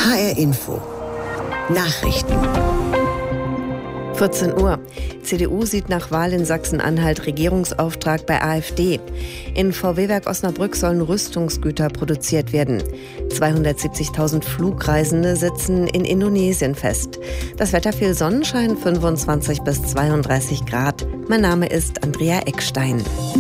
HR Info. Nachrichten. 14 Uhr. CDU sieht nach Wahl in Sachsen-Anhalt Regierungsauftrag bei AfD. In VW-Werk Osnabrück sollen Rüstungsgüter produziert werden. 270.000 Flugreisende sitzen in Indonesien fest. Das Wetter viel Sonnenschein, 25 bis 32 Grad. Mein Name ist Andrea Eckstein.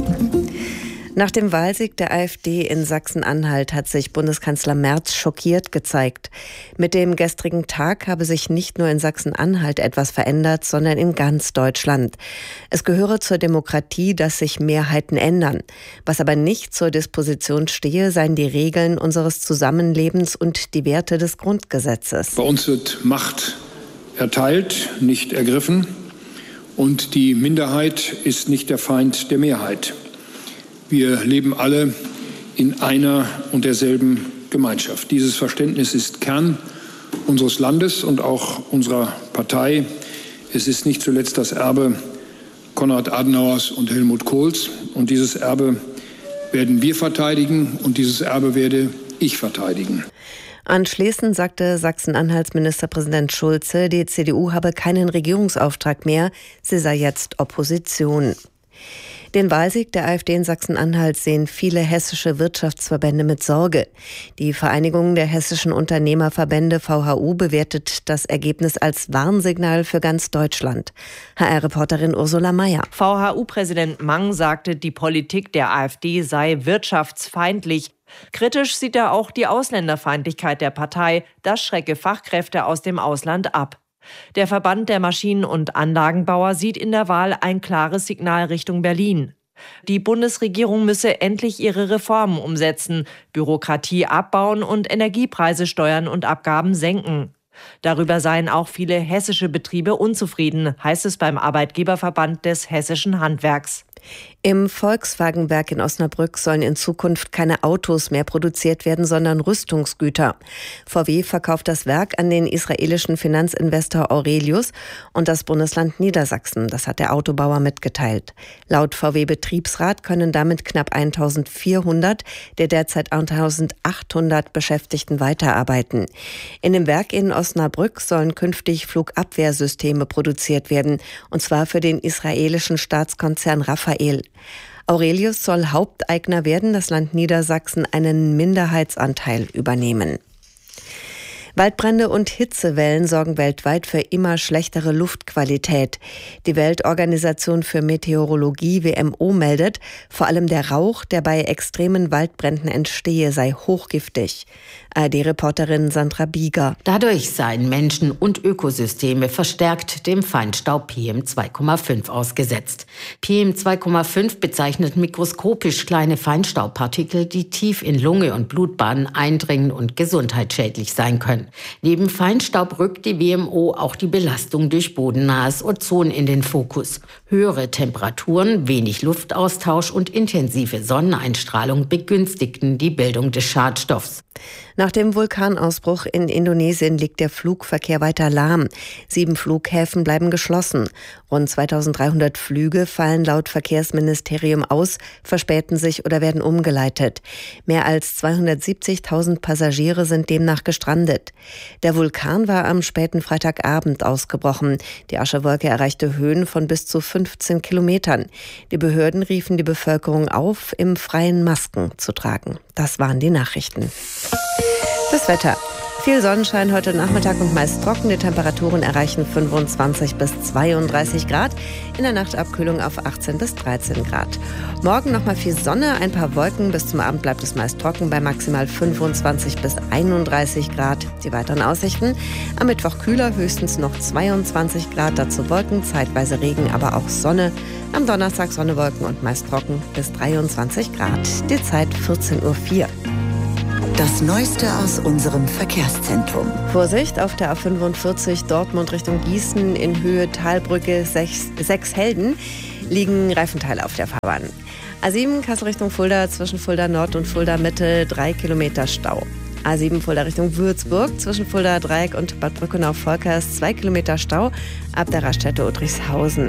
Nach dem Wahlsieg der AfD in Sachsen-Anhalt hat sich Bundeskanzler Merz schockiert gezeigt. Mit dem gestrigen Tag habe sich nicht nur in Sachsen-Anhalt etwas verändert, sondern in ganz Deutschland. Es gehöre zur Demokratie, dass sich Mehrheiten ändern. Was aber nicht zur Disposition stehe, seien die Regeln unseres Zusammenlebens und die Werte des Grundgesetzes. Bei uns wird Macht erteilt, nicht ergriffen. Und die Minderheit ist nicht der Feind der Mehrheit. Wir leben alle in einer und derselben Gemeinschaft. Dieses Verständnis ist Kern unseres Landes und auch unserer Partei. Es ist nicht zuletzt das Erbe Konrad Adenauers und Helmut Kohls. Und dieses Erbe werden wir verteidigen und dieses Erbe werde ich verteidigen. Anschließend sagte Sachsen-Anhalts Ministerpräsident Schulze, die CDU habe keinen Regierungsauftrag mehr, sie sei jetzt Opposition. Den Wahlsieg der AfD in Sachsen-Anhalt sehen viele hessische Wirtschaftsverbände mit Sorge. Die Vereinigung der hessischen Unternehmerverbände VHU bewertet das Ergebnis als Warnsignal für ganz Deutschland. HR-Reporterin Ursula Mayer. VHU-Präsident Mang sagte, die Politik der AfD sei wirtschaftsfeindlich. Kritisch sieht er auch die Ausländerfeindlichkeit der Partei. Das schrecke Fachkräfte aus dem Ausland ab. Der Verband der Maschinen- und Anlagenbauer sieht in der Wahl ein klares Signal Richtung Berlin. Die Bundesregierung müsse endlich ihre Reformen umsetzen, Bürokratie abbauen und Energiepreise, Steuern und Abgaben senken. Darüber seien auch viele hessische Betriebe unzufrieden, heißt es beim Arbeitgeberverband des hessischen Handwerks. Im Volkswagenwerk in Osnabrück sollen in Zukunft keine Autos mehr produziert werden, sondern Rüstungsgüter. VW verkauft das Werk an den israelischen Finanzinvestor Aurelius und das Bundesland Niedersachsen. Das hat der Autobauer mitgeteilt. Laut VW-Betriebsrat können damit knapp 1.400 der derzeit 1.800 Beschäftigten weiterarbeiten. In dem Werk in Osnabrück sollen künftig Flugabwehrsysteme produziert werden, und zwar für den israelischen Staatskonzern Rafael. Aurelius soll Haupteigner werden, das Land Niedersachsen einen Minderheitsanteil übernehmen. Waldbrände und Hitzewellen sorgen weltweit für immer schlechtere Luftqualität. Die Weltorganisation für Meteorologie WMO meldet, vor allem der Rauch, der bei extremen Waldbränden entstehe, sei hochgiftig. ARD-Reporterin Sandra Bieger. Dadurch seien Menschen und Ökosysteme verstärkt dem Feinstaub PM2,5 ausgesetzt. PM2,5 bezeichnet mikroskopisch kleine Feinstaubpartikel, die tief in Lunge und Blutbahnen eindringen und gesundheitsschädlich sein können. Neben Feinstaub rückt die WMO auch die Belastung durch bodennahes Ozon in den Fokus. Höhere Temperaturen, wenig Luftaustausch und intensive Sonneneinstrahlung begünstigten die Bildung des Schadstoffs. Nach dem Vulkanausbruch in Indonesien liegt der Flugverkehr weiter lahm. 7 Flughäfen bleiben geschlossen. Rund 2.300 Flüge fallen laut Verkehrsministerium aus, verspäten sich oder werden umgeleitet. Mehr als 270.000 Passagiere sind demnach gestrandet. Der Vulkan war am späten Freitagabend ausgebrochen. Die Aschewolke erreichte Höhen von bis zu 15 Kilometern. Die Behörden riefen die Bevölkerung auf, im Freien Masken zu tragen. Das waren die Nachrichten. Das Wetter. Viel Sonnenschein heute Nachmittag und meist trocken. Die Temperaturen erreichen 25 bis 32 Grad. In der Nacht Abkühlung auf 18 bis 13 Grad. Morgen nochmal viel Sonne, ein paar Wolken. Bis zum Abend bleibt es meist trocken bei maximal 25 bis 31 Grad. Die weiteren Aussichten. Am Mittwoch kühler, höchstens noch 22 Grad. Dazu Wolken, zeitweise Regen, aber auch Sonne. Am Donnerstag Sonne, Wolken und meist trocken bis 23 Grad. Die Zeit 14.04 Uhr. Das Neueste aus unserem Verkehrszentrum. Vorsicht auf der A45 Dortmund Richtung Gießen in Höhe Talbrücke 6 Helden liegen Reifenteile auf der Fahrbahn. A7 Kassel Richtung Fulda zwischen Fulda Nord und Fulda Mitte 3 Kilometer Stau. A7 Fulda Richtung Würzburg zwischen Fulda Dreieck und Bad Brückenau-Volkers 2 Kilometer Stau ab der Raststätte Udrichshausen.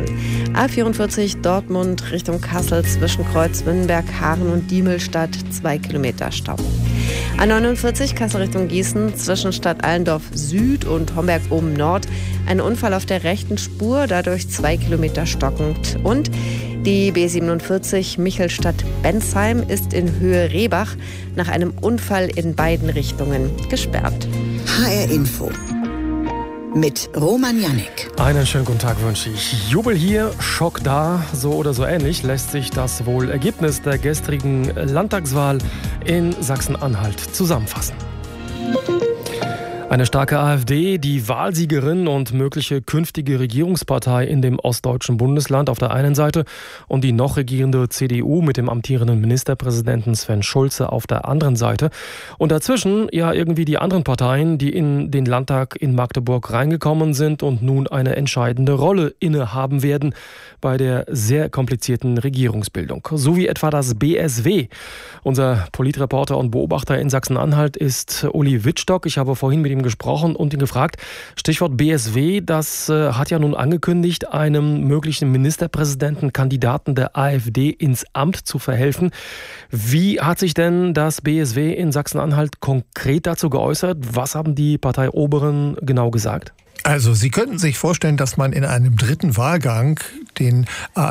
A44 Dortmund Richtung Kassel zwischen Kreuzwinberg, Haaren und Diemelstadt 2 Kilometer Stau. A49 Kassel Richtung Gießen zwischen Stadt Allendorf Süd und Homberg oben Nord. Ein Unfall auf der rechten Spur, dadurch 2 Kilometer stockend. Und die B47 Michelstadt-Bensheim ist in Höhe Rehbach nach einem Unfall in beiden Richtungen gesperrt. HR Info mit Roman Jannik. Einen schönen guten Tag wünsche ich. Jubel hier, Schock da, so oder so ähnlich lässt sich das wohl Ergebnis der gestrigen Landtagswahl in Sachsen-Anhalt zusammenfassen. Eine starke AfD, die Wahlsiegerin und mögliche künftige Regierungspartei in dem ostdeutschen Bundesland auf der einen Seite und die noch regierende CDU mit dem amtierenden Ministerpräsidenten Sven Schulze auf der anderen Seite. Und dazwischen ja irgendwie die anderen Parteien, die in den Landtag in Magdeburg reingekommen sind und nun eine entscheidende Rolle innehaben werden bei der sehr komplizierten Regierungsbildung. So wie etwa das BSW. Unser Politreporter und Beobachter in Sachsen-Anhalt ist Uli Wittstock. Ich habe vorhin mit ihm gesprochen und ihn gefragt, Stichwort BSW, das hat ja nun angekündigt, einem möglichen Ministerpräsidentenkandidaten der AfD ins Amt zu verhelfen. Wie hat sich denn das BSW in Sachsen-Anhalt konkret dazu geäußert? Was haben die Parteioberen genau gesagt? Also Sie könnten sich vorstellen, dass man in einem dritten Wahlgang den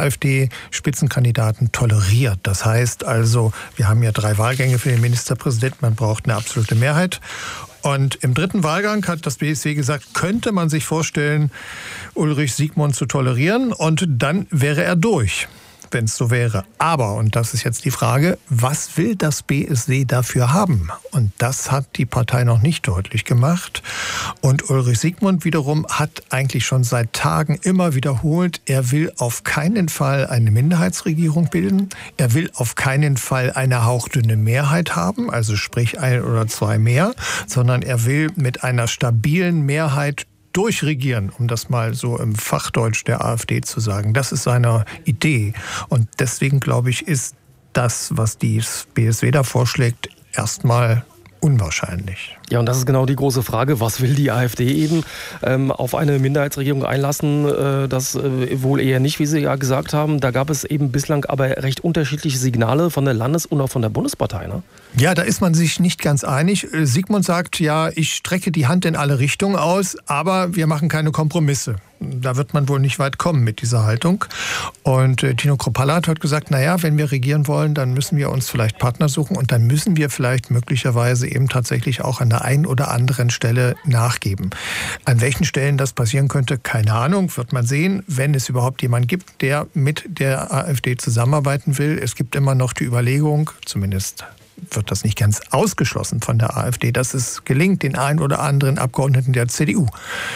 AfD-Spitzenkandidaten toleriert. Das heißt also, wir haben ja 3 Wahlgänge für den Ministerpräsidenten, man braucht eine absolute Mehrheit. Und im dritten Wahlgang hat das BSW gesagt, könnte man sich vorstellen, Ulrich Siegmund zu tolerieren und dann wäre er durch, wenn es so wäre. Aber, und das ist jetzt die Frage, was will das BSW dafür haben? Und das hat die Partei noch nicht deutlich gemacht. Und Ulrich Siegmund wiederum hat eigentlich schon seit Tagen immer wiederholt, er will auf keinen Fall eine Minderheitsregierung bilden. Er will auf keinen Fall eine hauchdünne Mehrheit haben, also sprich 1 oder 2 mehr, sondern er will mit einer stabilen Mehrheit durchregieren, um das mal so im Fachdeutsch der AfD zu sagen. Das ist seine Idee. Und deswegen, glaube ich, ist das, was die BSW da vorschlägt, erstmal unwahrscheinlich. Ja, und das ist genau die große Frage. Was will die AfD eben? Auf eine Minderheitsregierung einlassen, das wohl eher nicht, wie Sie ja gesagt haben. Da gab es eben bislang aber recht unterschiedliche Signale von der Landes- und auch von der Bundespartei, ne? Ja, da ist man sich nicht ganz einig. Siegmund sagt, ja, ich strecke die Hand in alle Richtungen aus, aber wir machen keine Kompromisse. Da wird man wohl nicht weit kommen mit dieser Haltung. Und Tino Kruppalla hat heute gesagt, naja, wenn wir regieren wollen, dann müssen wir uns vielleicht Partner suchen und dann müssen wir vielleicht möglicherweise eben tatsächlich auch an der einen oder anderen Stelle nachgeben. An welchen Stellen das passieren könnte, keine Ahnung, wird man sehen, wenn es überhaupt jemanden gibt, der mit der AfD zusammenarbeiten will. Es gibt immer noch die Überlegung, zumindest wird das nicht ganz ausgeschlossen von der AfD, dass es gelingt, den einen oder anderen Abgeordneten der CDU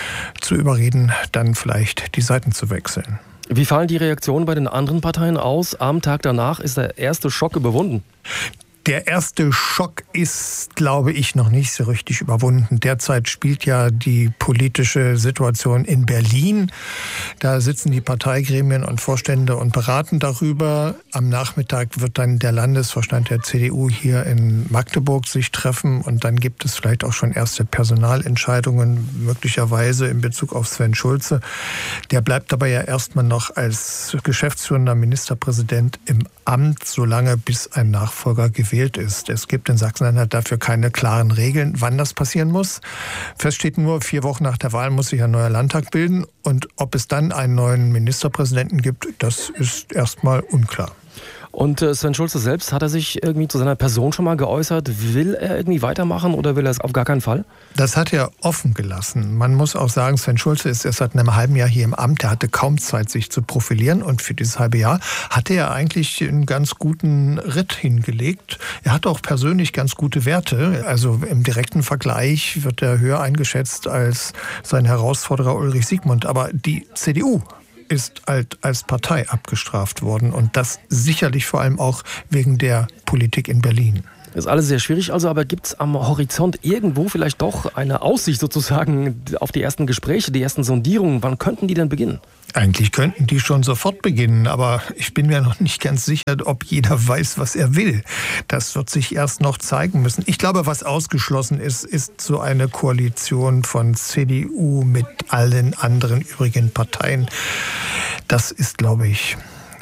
zu überreden, dann vielleicht die Seiten zu wechseln. Wie fallen die Reaktionen bei den anderen Parteien aus? Am Tag danach ist der erste Schock überwunden. Der erste Schock ist, glaube ich, noch nicht so richtig überwunden. Derzeit spielt ja die politische Situation in Berlin. Da sitzen die Parteigremien und Vorstände und beraten darüber. Am Nachmittag wird dann der Landesvorstand der CDU hier in Magdeburg sich treffen. Und dann gibt es vielleicht auch schon erste Personalentscheidungen, möglicherweise in Bezug auf Sven Schulze. Der bleibt aber ja erstmal noch als geschäftsführender Ministerpräsident im Amt, solange bis ein Nachfolger gewählt ist. Es gibt in Sachsen-Anhalt dafür keine klaren Regeln, wann das passieren muss. Fest steht nur, 4 Wochen nach der Wahl muss sich ein neuer Landtag bilden. Und ob es dann einen neuen Ministerpräsidenten gibt, das ist erstmal unklar. Und Sven Schulze selbst, hat er sich irgendwie zu seiner Person schon mal geäußert? Will er irgendwie weitermachen oder will er es auf gar keinen Fall? Das hat er offen gelassen. Man muss auch sagen, Sven Schulze ist erst seit einem halben Jahr hier im Amt. Er hatte kaum Zeit, sich zu profilieren. Und für dieses halbe Jahr hatte er eigentlich einen ganz guten Ritt hingelegt. Er hat auch persönlich ganz gute Werte. Also im direkten Vergleich wird er höher eingeschätzt als sein Herausforderer Ulrich Siegmund. Aber die CDU ist als Partei abgestraft worden. Und das sicherlich vor allem auch wegen der Politik in Berlin. Das ist alles sehr schwierig, also, aber gibt es am Horizont irgendwo vielleicht doch eine Aussicht sozusagen auf die ersten Gespräche, die ersten Sondierungen? Wann könnten die denn beginnen? Eigentlich könnten die schon sofort beginnen, aber ich bin mir noch nicht ganz sicher, ob jeder weiß, was er will. Das wird sich erst noch zeigen müssen. Ich glaube, was ausgeschlossen ist, ist so eine Koalition von CDU mit allen anderen übrigen Parteien. Das ist, glaube ich,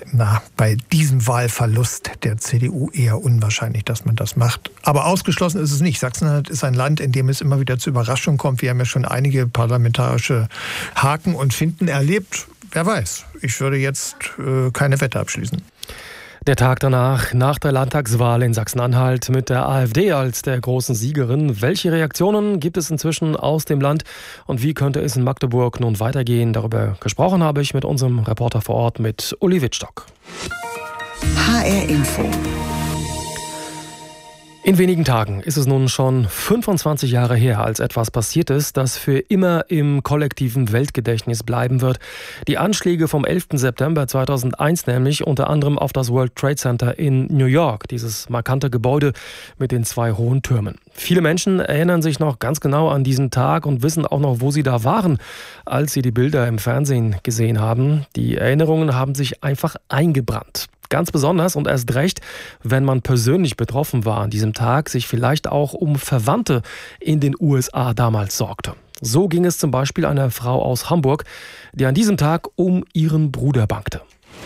bei diesem Wahlverlust der CDU eher unwahrscheinlich, dass man das macht. Aber ausgeschlossen ist es nicht. Sachsen-Anhalt ist ein Land, in dem es immer wieder zu Überraschungen kommt. Wir haben ja schon einige parlamentarische Haken und Finten erlebt. Wer weiß, ich würde jetzt keine Wette abschließen. Der Tag danach, nach der Landtagswahl in Sachsen-Anhalt mit der AfD als der großen Siegerin. Welche Reaktionen gibt es inzwischen aus dem Land und wie könnte es in Magdeburg nun weitergehen? Darüber gesprochen habe ich mit unserem Reporter vor Ort, mit Uli Wittstock. HR Info. In wenigen Tagen ist es nun schon 25 Jahre her, als etwas passiert ist, das für immer im kollektiven Weltgedächtnis bleiben wird. Die Anschläge vom 11. September 2001 nämlich, unter anderem auf das World Trade Center in New York, dieses markante Gebäude mit den 2 hohen Türmen. Viele Menschen erinnern sich noch ganz genau an diesen Tag und wissen auch noch, wo sie da waren, als sie die Bilder im Fernsehen gesehen haben. Die Erinnerungen haben sich einfach eingebrannt. Ganz besonders und erst recht, wenn man persönlich betroffen war an diesem Tag, sich vielleicht auch um Verwandte in den USA damals sorgte. So ging es zum Beispiel einer Frau aus Hamburg, die an diesem Tag um ihren Bruder bangte.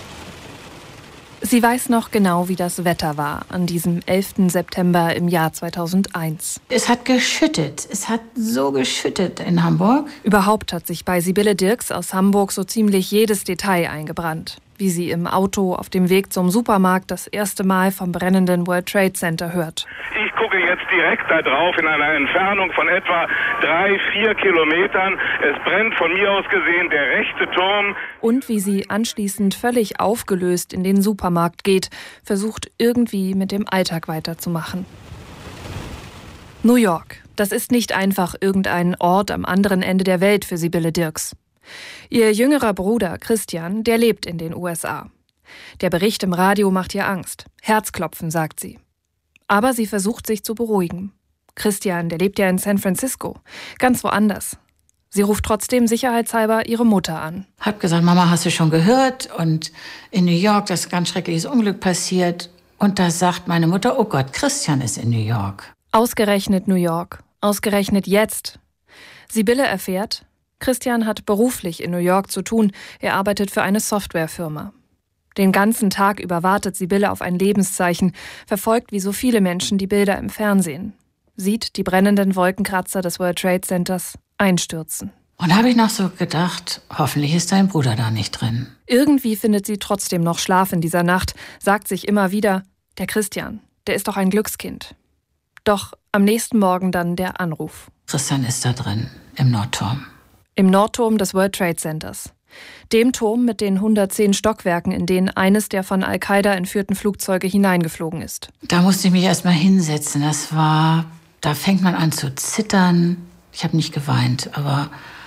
Sie weiß noch genau, wie das Wetter war an diesem 11. September im Jahr 2001. Es hat geschüttet. Es hat so geschüttet in Hamburg. Überhaupt hat sich bei Sibylle Dirks aus Hamburg so ziemlich jedes Detail eingebrannt. Wie sie im Auto auf dem Weg zum Supermarkt das erste Mal vom brennenden World Trade Center hört. Ich gucke jetzt direkt da drauf in einer Entfernung von etwa 3-4 Kilometern. Es brennt von mir aus gesehen der rechte Turm. Und wie sie anschließend völlig aufgelöst in den Supermarkt geht, versucht irgendwie mit dem Alltag weiterzumachen. New York, das ist nicht einfach irgendein Ort am anderen Ende der Welt für Sibylle Dirks. Ihr jüngerer Bruder Christian, der lebt in den USA. Der Bericht im Radio macht ihr Angst. Herzklopfen, sagt sie. Aber sie versucht, sich zu beruhigen. Christian, der lebt ja in San Francisco, ganz woanders. Sie ruft trotzdem sicherheitshalber ihre Mutter an. Hab gesagt, Mama, hast du schon gehört? Und in New York, das ist ein ganz schreckliches Unglück passiert. Und da sagt meine Mutter, oh Gott, Christian ist in New York. Ausgerechnet New York. Ausgerechnet jetzt. Sibylle erfährt, Christian hat beruflich in New York zu tun. Er arbeitet für eine Softwarefirma. Den ganzen Tag über wartet Sibylle auf ein Lebenszeichen, verfolgt wie so viele Menschen die Bilder im Fernsehen. Sieht die brennenden Wolkenkratzer des World Trade Centers einstürzen. Und da habe ich noch so gedacht, hoffentlich ist dein Bruder da nicht drin. Irgendwie findet sie trotzdem noch Schlaf in dieser Nacht, sagt sich immer wieder, der Christian, der ist doch ein Glückskind. Doch am nächsten Morgen dann der Anruf. Christian ist da drin, im Nordturm. Im Nordturm des World Trade Centers. Dem Turm mit den 110 Stockwerken, in denen eines der von Al-Qaida entführten Flugzeuge hineingeflogen ist. Da musste ich mich erst mal hinsetzen. Da fängt man an zu zittern. Ich habe nicht geweint, aber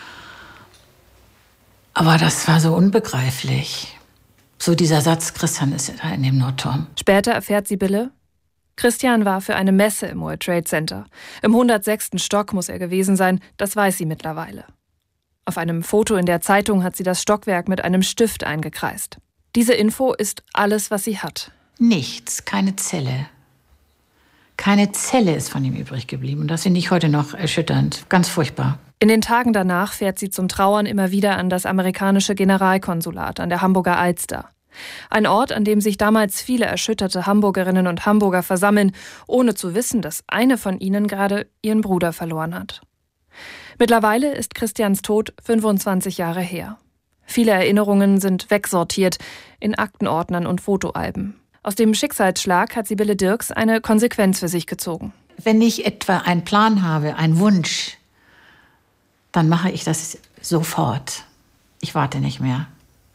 das war so unbegreiflich. So dieser Satz, Christian ist da in dem Nordturm. Später erfährt Sibylle, Christian war für eine Messe im World Trade Center. Im 106. Stock muss er gewesen sein, das weiß sie mittlerweile. Auf einem Foto in der Zeitung hat sie das Stockwerk mit einem Stift eingekreist. Diese Info ist alles, was sie hat. Nichts, keine Zelle. Keine Zelle ist von ihm übrig geblieben. Und das finde ich heute noch erschütternd. Ganz furchtbar. In den Tagen danach fährt sie zum Trauern immer wieder an das amerikanische Generalkonsulat an der Hamburger Alster. Ein Ort, an dem sich damals viele erschütterte Hamburgerinnen und Hamburger versammeln, ohne zu wissen, dass eine von ihnen gerade ihren Bruder verloren hat. Mittlerweile ist Christians Tod 25 Jahre her. Viele Erinnerungen sind wegsortiert in Aktenordnern und Fotoalben. Aus dem Schicksalsschlag hat Sibylle Dirks eine Konsequenz für sich gezogen. Wenn ich etwa einen Plan habe, einen Wunsch, dann mache ich das sofort. Ich warte nicht mehr.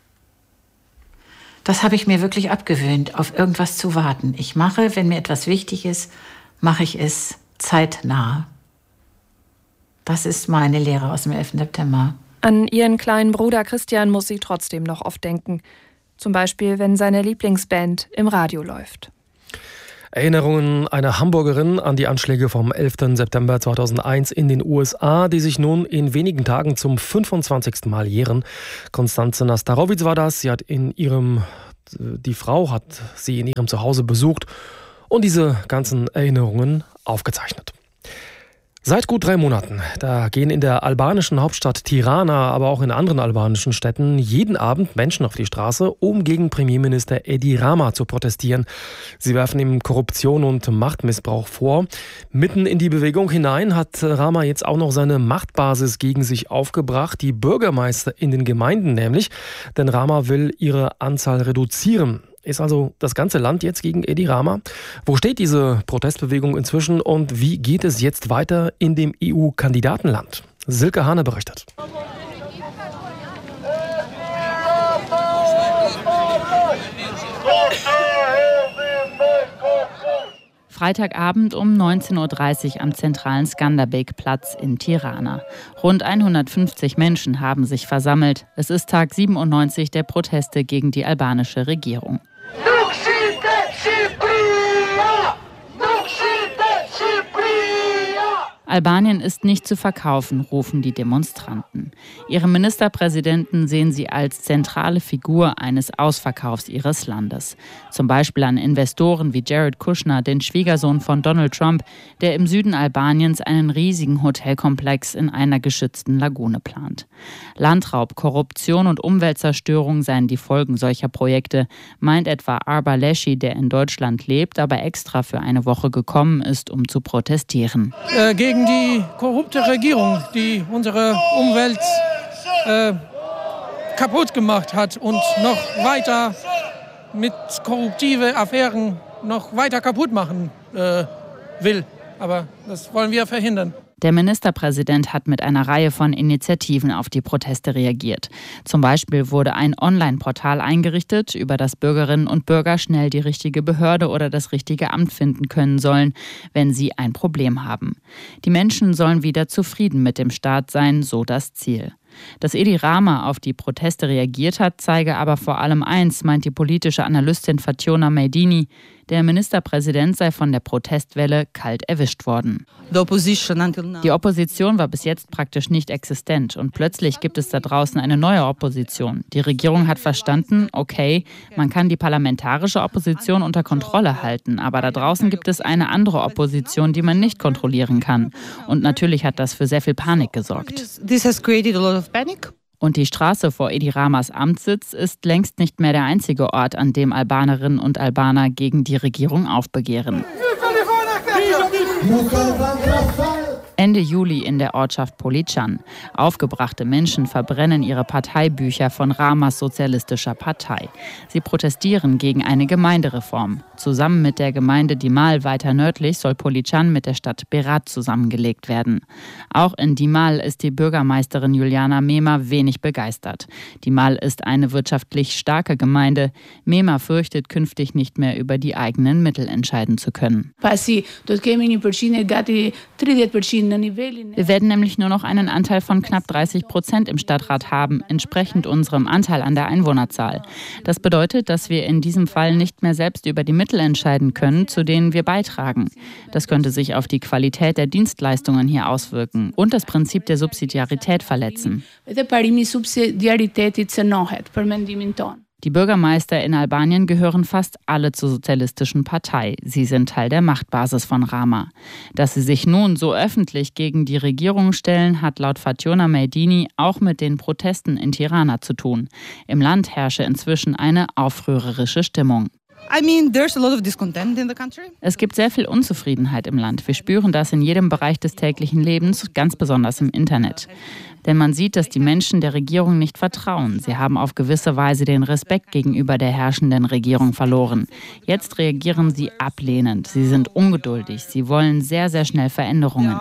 Das habe ich mir wirklich abgewöhnt, auf irgendwas zu warten. Ich mache, wenn mir etwas wichtig ist, mache ich es zeitnah. Das ist meine Lehre aus dem 11. September. An ihren kleinen Bruder Christian muss sie trotzdem noch oft denken. Zum Beispiel, wenn seine Lieblingsband im Radio läuft. Erinnerungen einer Hamburgerin an die Anschläge vom 11. September 2001 in den USA, die sich nun in wenigen Tagen zum 25. Mal jähren. Konstanze Nastarowitz war das. Die Frau hat sie in ihrem Zuhause besucht und diese ganzen Erinnerungen aufgezeichnet. Seit gut 3 Monaten, da gehen in der albanischen Hauptstadt Tirana, aber auch in anderen albanischen Städten jeden Abend Menschen auf die Straße, um gegen Premierminister Edi Rama zu protestieren. Sie werfen ihm Korruption und Machtmissbrauch vor. Mitten in die Bewegung hinein hat Rama jetzt auch noch seine Machtbasis gegen sich aufgebracht, die Bürgermeister in den Gemeinden nämlich, denn Rama will ihre Anzahl reduzieren. Ist also das ganze Land jetzt gegen Edi Rama? Wo steht diese Protestbewegung inzwischen und wie geht es jetzt weiter in dem EU-Kandidatenland? Silke Hane berichtet. Freitagabend um 19.30 Uhr am zentralen Skanderbeg-Platz in Tirana. Rund 150 Menschen haben sich versammelt. Es ist Tag 97 der Proteste gegen die albanische Regierung. Albanien ist nicht zu verkaufen, rufen die Demonstranten. Ihren Ministerpräsidenten sehen sie als zentrale Figur eines Ausverkaufs ihres Landes. Zum Beispiel an Investoren wie Jared Kushner, den Schwiegersohn von Donald Trump, der im Süden Albaniens einen riesigen Hotelkomplex in einer geschützten Lagune plant. Landraub, Korruption und Umweltzerstörung seien die Folgen solcher Projekte, meint etwa Arba Leschi, der in Deutschland lebt, aber extra für eine Woche gekommen ist, um zu protestieren. Gegen die korrupte Regierung, die unsere Umwelt kaputt gemacht hat und noch weiter mit korruptiven Affären noch weiter kaputt machen will. Aber das wollen wir verhindern. Der Ministerpräsident hat mit einer Reihe von Initiativen auf die Proteste reagiert. Zum Beispiel wurde ein Online-Portal eingerichtet, über das Bürgerinnen und Bürger schnell die richtige Behörde oder das richtige Amt finden können sollen, wenn sie ein Problem haben. Die Menschen sollen wieder zufrieden mit dem Staat sein, so das Ziel. Dass Edi Rama auf die Proteste reagiert hat, zeige aber vor allem eins, meint die politische Analystin Fatjona Mejdini: Der Ministerpräsident sei von der Protestwelle kalt erwischt worden. Die Opposition war bis jetzt praktisch nicht existent und plötzlich gibt es da draußen eine neue Opposition. Die Regierung hat verstanden, okay, man kann die parlamentarische Opposition unter Kontrolle halten, aber da draußen gibt es eine andere Opposition, die man nicht kontrollieren kann. Und natürlich hat das für sehr viel Panik gesorgt. Und die Straße vor Edi Ramas Amtssitz ist längst nicht mehr der einzige Ort, an dem Albanerinnen und Albaner gegen die Regierung aufbegehren. Ende Juli in der Ortschaft Poličan. Aufgebrachte Menschen verbrennen ihre Parteibücher von Ramas sozialistischer Partei. Sie protestieren gegen eine Gemeindereform. Zusammen mit der Gemeinde Dimal weiter nördlich soll Poličan mit der Stadt Berat zusammengelegt werden. Auch in Dimal ist die Bürgermeisterin Juliana Mema wenig begeistert. Dimal ist eine wirtschaftlich starke Gemeinde. Mema fürchtet, künftig nicht mehr über die eigenen Mittel entscheiden zu können. Wir werden nämlich nur noch einen Anteil von knapp 30% im Stadtrat haben, entsprechend unserem Anteil an der Einwohnerzahl. Das bedeutet, dass wir in diesem Fall nicht mehr selbst über die Mittel entscheiden können, zu denen wir beitragen. Das könnte sich auf die Qualität der Dienstleistungen hier auswirken und das Prinzip der Subsidiarität verletzen. Die Bürgermeister in Albanien gehören fast alle zur sozialistischen Partei. Sie sind Teil der Machtbasis von Rama. Dass sie sich nun so öffentlich gegen die Regierung stellen, hat laut Fatjona Mejdini auch mit den Protesten in Tirana zu tun. Im Land herrsche inzwischen eine aufrührerische Stimmung. Es gibt sehr viel Unzufriedenheit im Land. Wir spüren das in jedem Bereich des täglichen Lebens, ganz besonders im Internet. Denn man sieht, dass die Menschen der Regierung nicht vertrauen. Sie haben auf gewisse Weise den Respekt gegenüber der herrschenden Regierung verloren. Jetzt reagieren sie ablehnend. Sie sind ungeduldig. Sie wollen sehr, sehr schnell Veränderungen.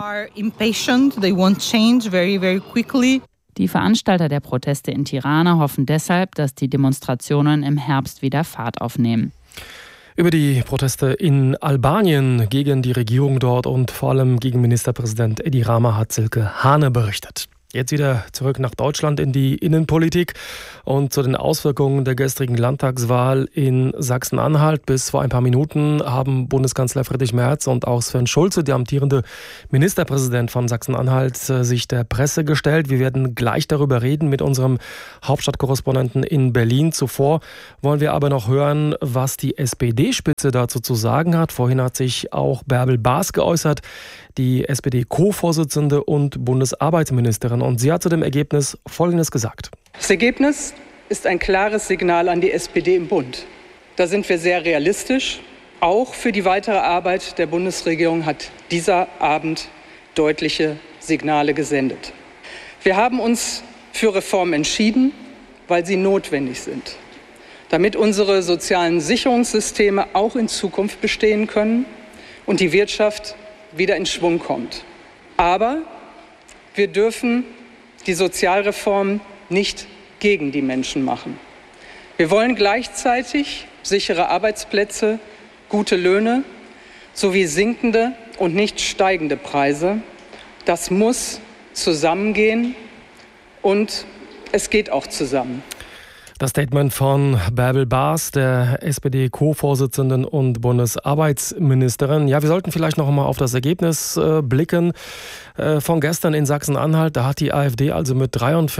Die Veranstalter der Proteste in Tirana hoffen deshalb, dass die Demonstrationen im Herbst wieder Fahrt aufnehmen. Über die Proteste in Albanien gegen die Regierung dort und vor allem gegen Ministerpräsident Edi Rama hat Silke Hane berichtet. Jetzt wieder zurück nach Deutschland in die Innenpolitik und zu den Auswirkungen der gestrigen Landtagswahl in Sachsen-Anhalt. Bis vor ein paar Minuten haben Bundeskanzler Friedrich Merz und auch Sven Schulze, der amtierende Ministerpräsident von Sachsen-Anhalt, sich der Presse gestellt. Wir werden gleich darüber reden mit unserem Hauptstadtkorrespondenten in Berlin. Zuvor wollen wir aber noch hören, was die SPD-Spitze dazu zu sagen hat. Vorhin hat sich auch Bärbel Baas geäußert, die SPD-Co-Vorsitzende und Bundesarbeitsministerin. Und sie hat zu dem Ergebnis Folgendes gesagt. Das Ergebnis ist ein klares Signal an die SPD im Bund. Da sind wir sehr realistisch. Auch für die weitere Arbeit der Bundesregierung hat dieser Abend deutliche Signale gesendet. Wir haben uns für Reformen entschieden, weil sie notwendig sind, damit unsere sozialen Sicherungssysteme auch in Zukunft bestehen können und die Wirtschaft wieder in Schwung kommt. Aber wir dürfen die Sozialreformen nicht gegen die Menschen machen. Wir wollen gleichzeitig sichere Arbeitsplätze, gute Löhne sowie sinkende und nicht steigende Preise. Das muss zusammengehen und es geht auch zusammen. Das Statement von Bärbel Baas, der SPD-Co-Vorsitzenden und Bundesarbeitsministerin. Ja, wir sollten vielleicht noch einmal auf das Ergebnis blicken von gestern in Sachsen-Anhalt. Da hat die AfD also mit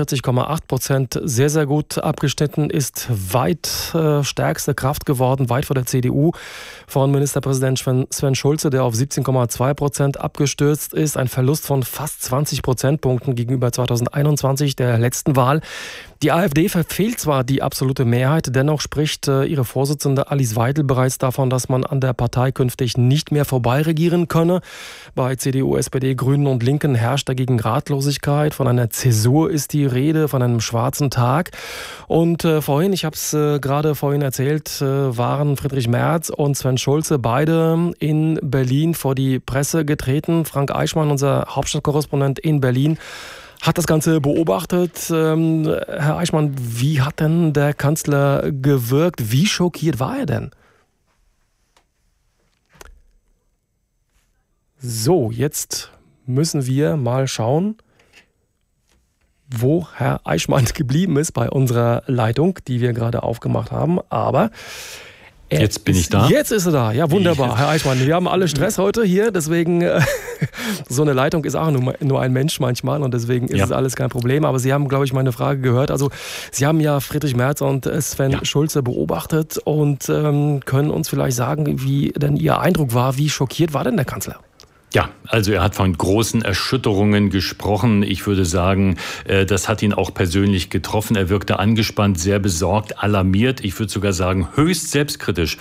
43,8% sehr, sehr gut abgeschnitten, ist weit stärkste Kraft geworden, weit vor der CDU von Ministerpräsident Sven Schulze, der auf 17,2% abgestürzt ist. Ein Verlust von fast 20 Prozentpunkten gegenüber 2021, der letzten Wahl. Die AfD verfehlt zwar die absolute Mehrheit, dennoch spricht ihre Vorsitzende Alice Weidel bereits davon, dass man an der Partei künftig nicht mehr vorbeiregieren könne. Bei CDU, SPD, Grünen und Linken herrscht dagegen Ratlosigkeit. Von einer Zäsur ist die Rede, von einem schwarzen Tag. Und vorhin, ich habe es gerade vorhin erzählt, waren Friedrich Merz und Sven Schulze beide in Berlin vor die Presse getreten. Frank Eichmann, unser Hauptstadtkorrespondent in Berlin, hat das Ganze beobachtet. Herr Eichmann, wie hat denn der Kanzler gewirkt? Wie schockiert war er denn? So, jetzt müssen wir mal schauen, wo Herr Eichmann geblieben ist bei unserer Leitung, die wir gerade aufgemacht haben. Aber jetzt bin ich da. Jetzt ist er da. Ja, wunderbar, Herr Eichmann. Wir haben alle Stress heute hier, deswegen so eine Leitung ist auch nur ein Mensch manchmal und deswegen ist es alles kein Problem. Aber Sie haben, glaube ich, meine Frage gehört. Also Sie haben ja Friedrich Merz und Sven Schulze beobachtet und können uns vielleicht sagen, wie denn Ihr Eindruck war. Wie schockiert war denn der Kanzler? Ja, also er hat von großen Erschütterungen gesprochen. Ich würde sagen, das hat ihn auch persönlich getroffen. Er wirkte angespannt, sehr besorgt, alarmiert. Ich würde sogar sagen, höchst selbstkritisch.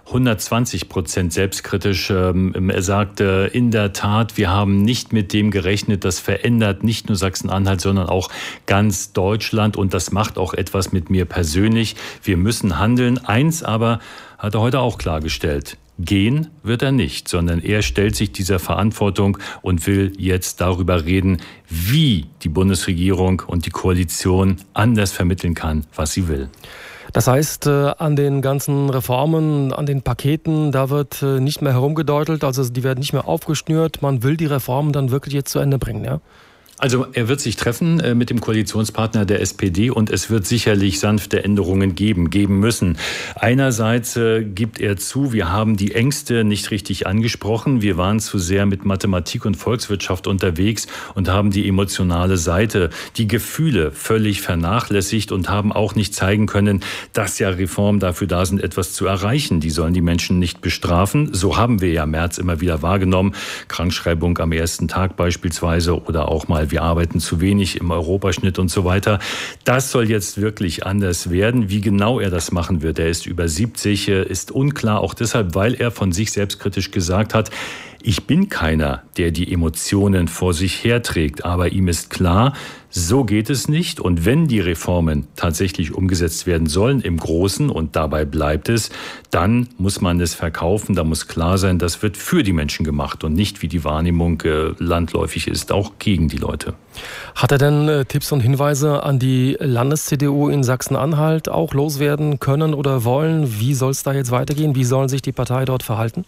120% selbstkritisch. Er sagte, in der Tat, wir haben nicht mit dem gerechnet. Das verändert nicht nur Sachsen-Anhalt, sondern auch ganz Deutschland. Und das macht auch etwas mit mir persönlich. Wir müssen handeln. Eins aber hat er heute auch klargestellt. Gehen wird er nicht, sondern er stellt sich dieser Verantwortung und will jetzt darüber reden, wie die Bundesregierung und die Koalition anders vermitteln kann, was sie will. Das heißt, an den ganzen Reformen, an den Paketen, da wird nicht mehr herumgedeutelt, also die werden nicht mehr aufgeschnürt. Man will die Reformen dann wirklich jetzt zu Ende bringen, ja? Also er wird sich treffen mit dem Koalitionspartner der SPD und es wird sicherlich sanfte Änderungen geben müssen. Einerseits gibt er zu, wir haben die Ängste nicht richtig angesprochen. Wir waren zu sehr mit Mathematik und Volkswirtschaft unterwegs und haben die emotionale Seite, die Gefühle völlig vernachlässigt und haben auch nicht zeigen können, dass ja Reformen dafür da sind, etwas zu erreichen. Die sollen die Menschen nicht bestrafen. So haben wir ja Merz immer wieder wahrgenommen. Krankschreibung am ersten Tag beispielsweise oder auch mal wir arbeiten zu wenig im Europaschnitt und so weiter. Das soll jetzt wirklich anders werden. Wie genau er das machen wird, er ist über 70, ist unklar, auch deshalb, weil er von sich selbstkritisch gesagt hat, ich bin keiner, der die Emotionen vor sich herträgt, aber ihm ist klar, so geht es nicht. Und wenn die Reformen tatsächlich umgesetzt werden sollen im Großen und dabei bleibt es, dann muss man es verkaufen. Da muss klar sein, das wird für die Menschen gemacht und nicht, wie die Wahrnehmung landläufig ist, auch gegen die Leute. Hat er denn Tipps und Hinweise an die Landes-CDU in Sachsen-Anhalt auch loswerden können oder wollen? Wie soll es da jetzt weitergehen? Wie sollen sich die Partei dort verhalten?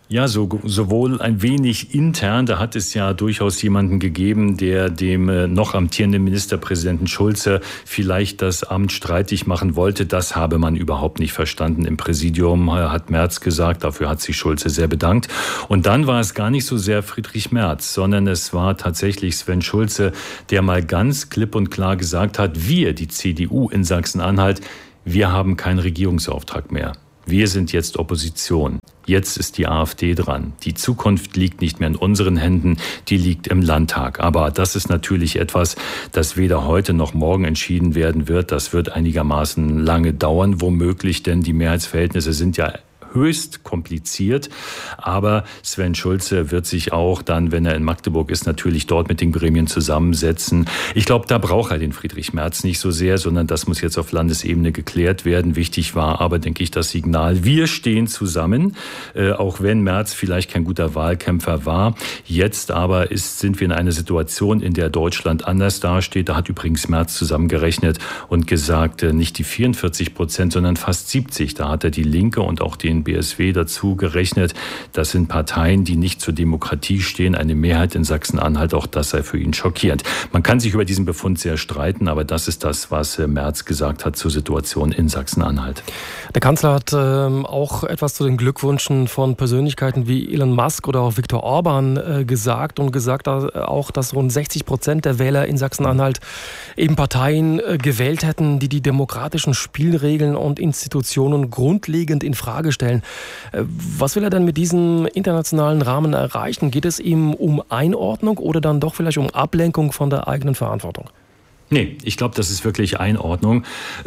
Ja, sowohl ein wenig intern, da hat es ja durchaus jemanden gegeben, der dem noch amtierenden Ministerpräsidenten Schulze vielleicht das Amt streitig machen wollte. Das habe man überhaupt nicht verstanden. Im Präsidium hat Merz gesagt, dafür hat sich Schulze sehr bedankt. Und dann war es gar nicht so sehr Friedrich Merz, sondern es war tatsächlich Sven Schulze, der mal ganz klipp und klar gesagt hat, wir, die CDU in Sachsen-Anhalt, wir haben keinen Regierungsauftrag mehr. Wir sind jetzt Opposition. Jetzt ist die AfD dran. Die Zukunft liegt nicht mehr in unseren Händen, die liegt im Landtag. Aber das ist natürlich etwas, das weder heute noch morgen entschieden werden wird. Das wird einigermaßen lange dauern, womöglich, denn die Mehrheitsverhältnisse sind ja höchst kompliziert, aber Sven Schulze wird sich auch dann, wenn er in Magdeburg ist, natürlich dort mit den Gremien zusammensetzen. Ich glaube, da braucht er den Friedrich Merz nicht so sehr, sondern das muss jetzt auf Landesebene geklärt werden. Wichtig war aber, denke ich, das Signal, wir stehen zusammen, auch wenn Merz vielleicht kein guter Wahlkämpfer war. Jetzt aber sind wir in einer Situation, in der Deutschland anders dasteht. Da hat übrigens Merz zusammengerechnet und gesagt, nicht die 44%, sondern fast 70%. Da hat er die Linke und auch den BSW dazu gerechnet. Das sind Parteien, die nicht zur Demokratie stehen. Eine Mehrheit in Sachsen-Anhalt, auch das sei für ihn schockierend. Man kann sich über diesen Befund sehr streiten, aber das ist das, was Merz gesagt hat zur Situation in Sachsen-Anhalt. Der Kanzler hat auch etwas zu den Glückwünschen von Persönlichkeiten wie Elon Musk oder auch Viktor Orban gesagt und gesagt auch, dass rund 60% der Wähler in Sachsen-Anhalt eben Parteien gewählt hätten, die die demokratischen Spielregeln und Institutionen grundlegend in Frage stellen. Was will er denn mit diesem internationalen Rahmen erreichen? Geht es ihm um Einordnung oder dann doch vielleicht um Ablenkung von der eigenen Verantwortung? Nee, ich glaube, das ist wirklich Einordnung,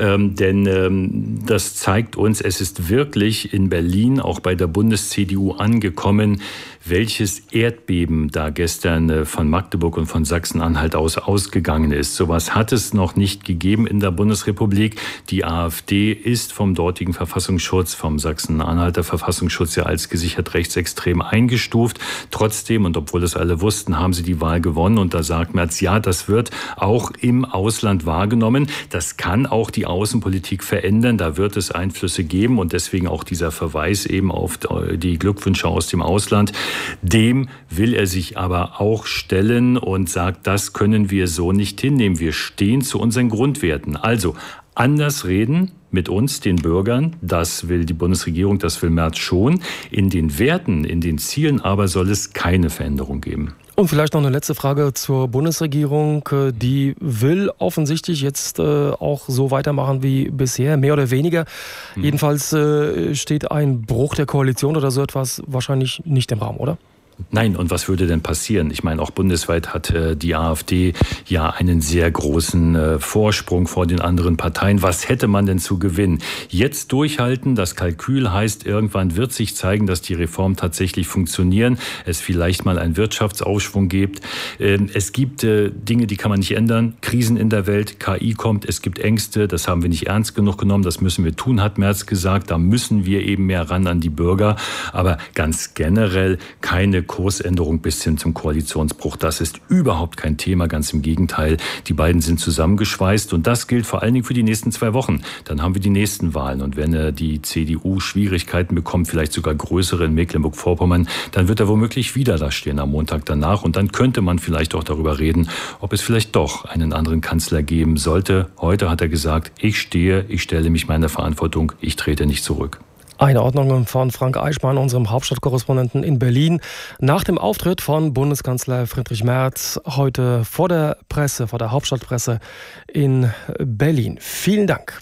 denn das zeigt uns, es ist wirklich in Berlin, auch bei der Bundes-CDU angekommen, welches Erdbeben da gestern von Magdeburg und von Sachsen-Anhalt ausgegangen ist. Sowas hat es noch nicht gegeben in der Bundesrepublik. Die AfD ist vom dortigen Verfassungsschutz, vom Sachsen-Anhalter Verfassungsschutz ja als gesichert rechtsextrem eingestuft. Trotzdem, und obwohl es alle wussten, haben sie die Wahl gewonnen. Und da sagt Merz, ja, das wird auch im Ausland wahrgenommen. Das kann auch die Außenpolitik verändern. Da wird es Einflüsse geben und deswegen auch dieser Verweis eben auf die Glückwünsche aus dem Ausland. Dem will er sich aber auch stellen und sagt, das können wir so nicht hinnehmen. Wir stehen zu unseren Grundwerten. Also anders reden mit uns, den Bürgern, das will die Bundesregierung, das will Merz schon. In den Werten, in den Zielen aber soll es keine Veränderung geben. Und vielleicht noch eine letzte Frage zur Bundesregierung. Die will offensichtlich jetzt auch so weitermachen wie bisher, mehr oder weniger. Jedenfalls steht ein Bruch der Koalition oder so etwas wahrscheinlich nicht im Raum, oder? Nein, und was würde denn passieren? Ich meine, auch bundesweit hat die AfD ja einen sehr großen Vorsprung vor den anderen Parteien. Was hätte man denn zu gewinnen? Jetzt durchhalten, das Kalkül heißt, irgendwann wird sich zeigen, dass die Reformen tatsächlich funktionieren, es vielleicht mal einen Wirtschaftsaufschwung gibt. Es gibt Dinge, die kann man nicht ändern. Krisen in der Welt, KI kommt, es gibt Ängste, das haben wir nicht ernst genug genommen, das müssen wir tun, hat Merz gesagt. Da müssen wir eben mehr ran an die Bürger. Aber ganz generell keine Kursänderung bis hin zum Koalitionsbruch. Das ist überhaupt kein Thema, ganz im Gegenteil. Die beiden sind zusammengeschweißt und das gilt vor allen Dingen für die nächsten 2 Wochen. Dann haben wir die nächsten Wahlen und wenn die CDU Schwierigkeiten bekommt, vielleicht sogar größere in Mecklenburg-Vorpommern, dann wird er womöglich wieder da stehen am Montag danach und dann könnte man vielleicht auch darüber reden, ob es vielleicht doch einen anderen Kanzler geben sollte. Heute hat er gesagt, ich stelle mich meiner Verantwortung, ich trete nicht zurück. Einordnungen von Frank Eichmann, unserem Hauptstadtkorrespondenten in Berlin. Nach dem Auftritt von Bundeskanzler Friedrich Merz heute vor der Presse, vor der Hauptstadtpresse in Berlin. Vielen Dank.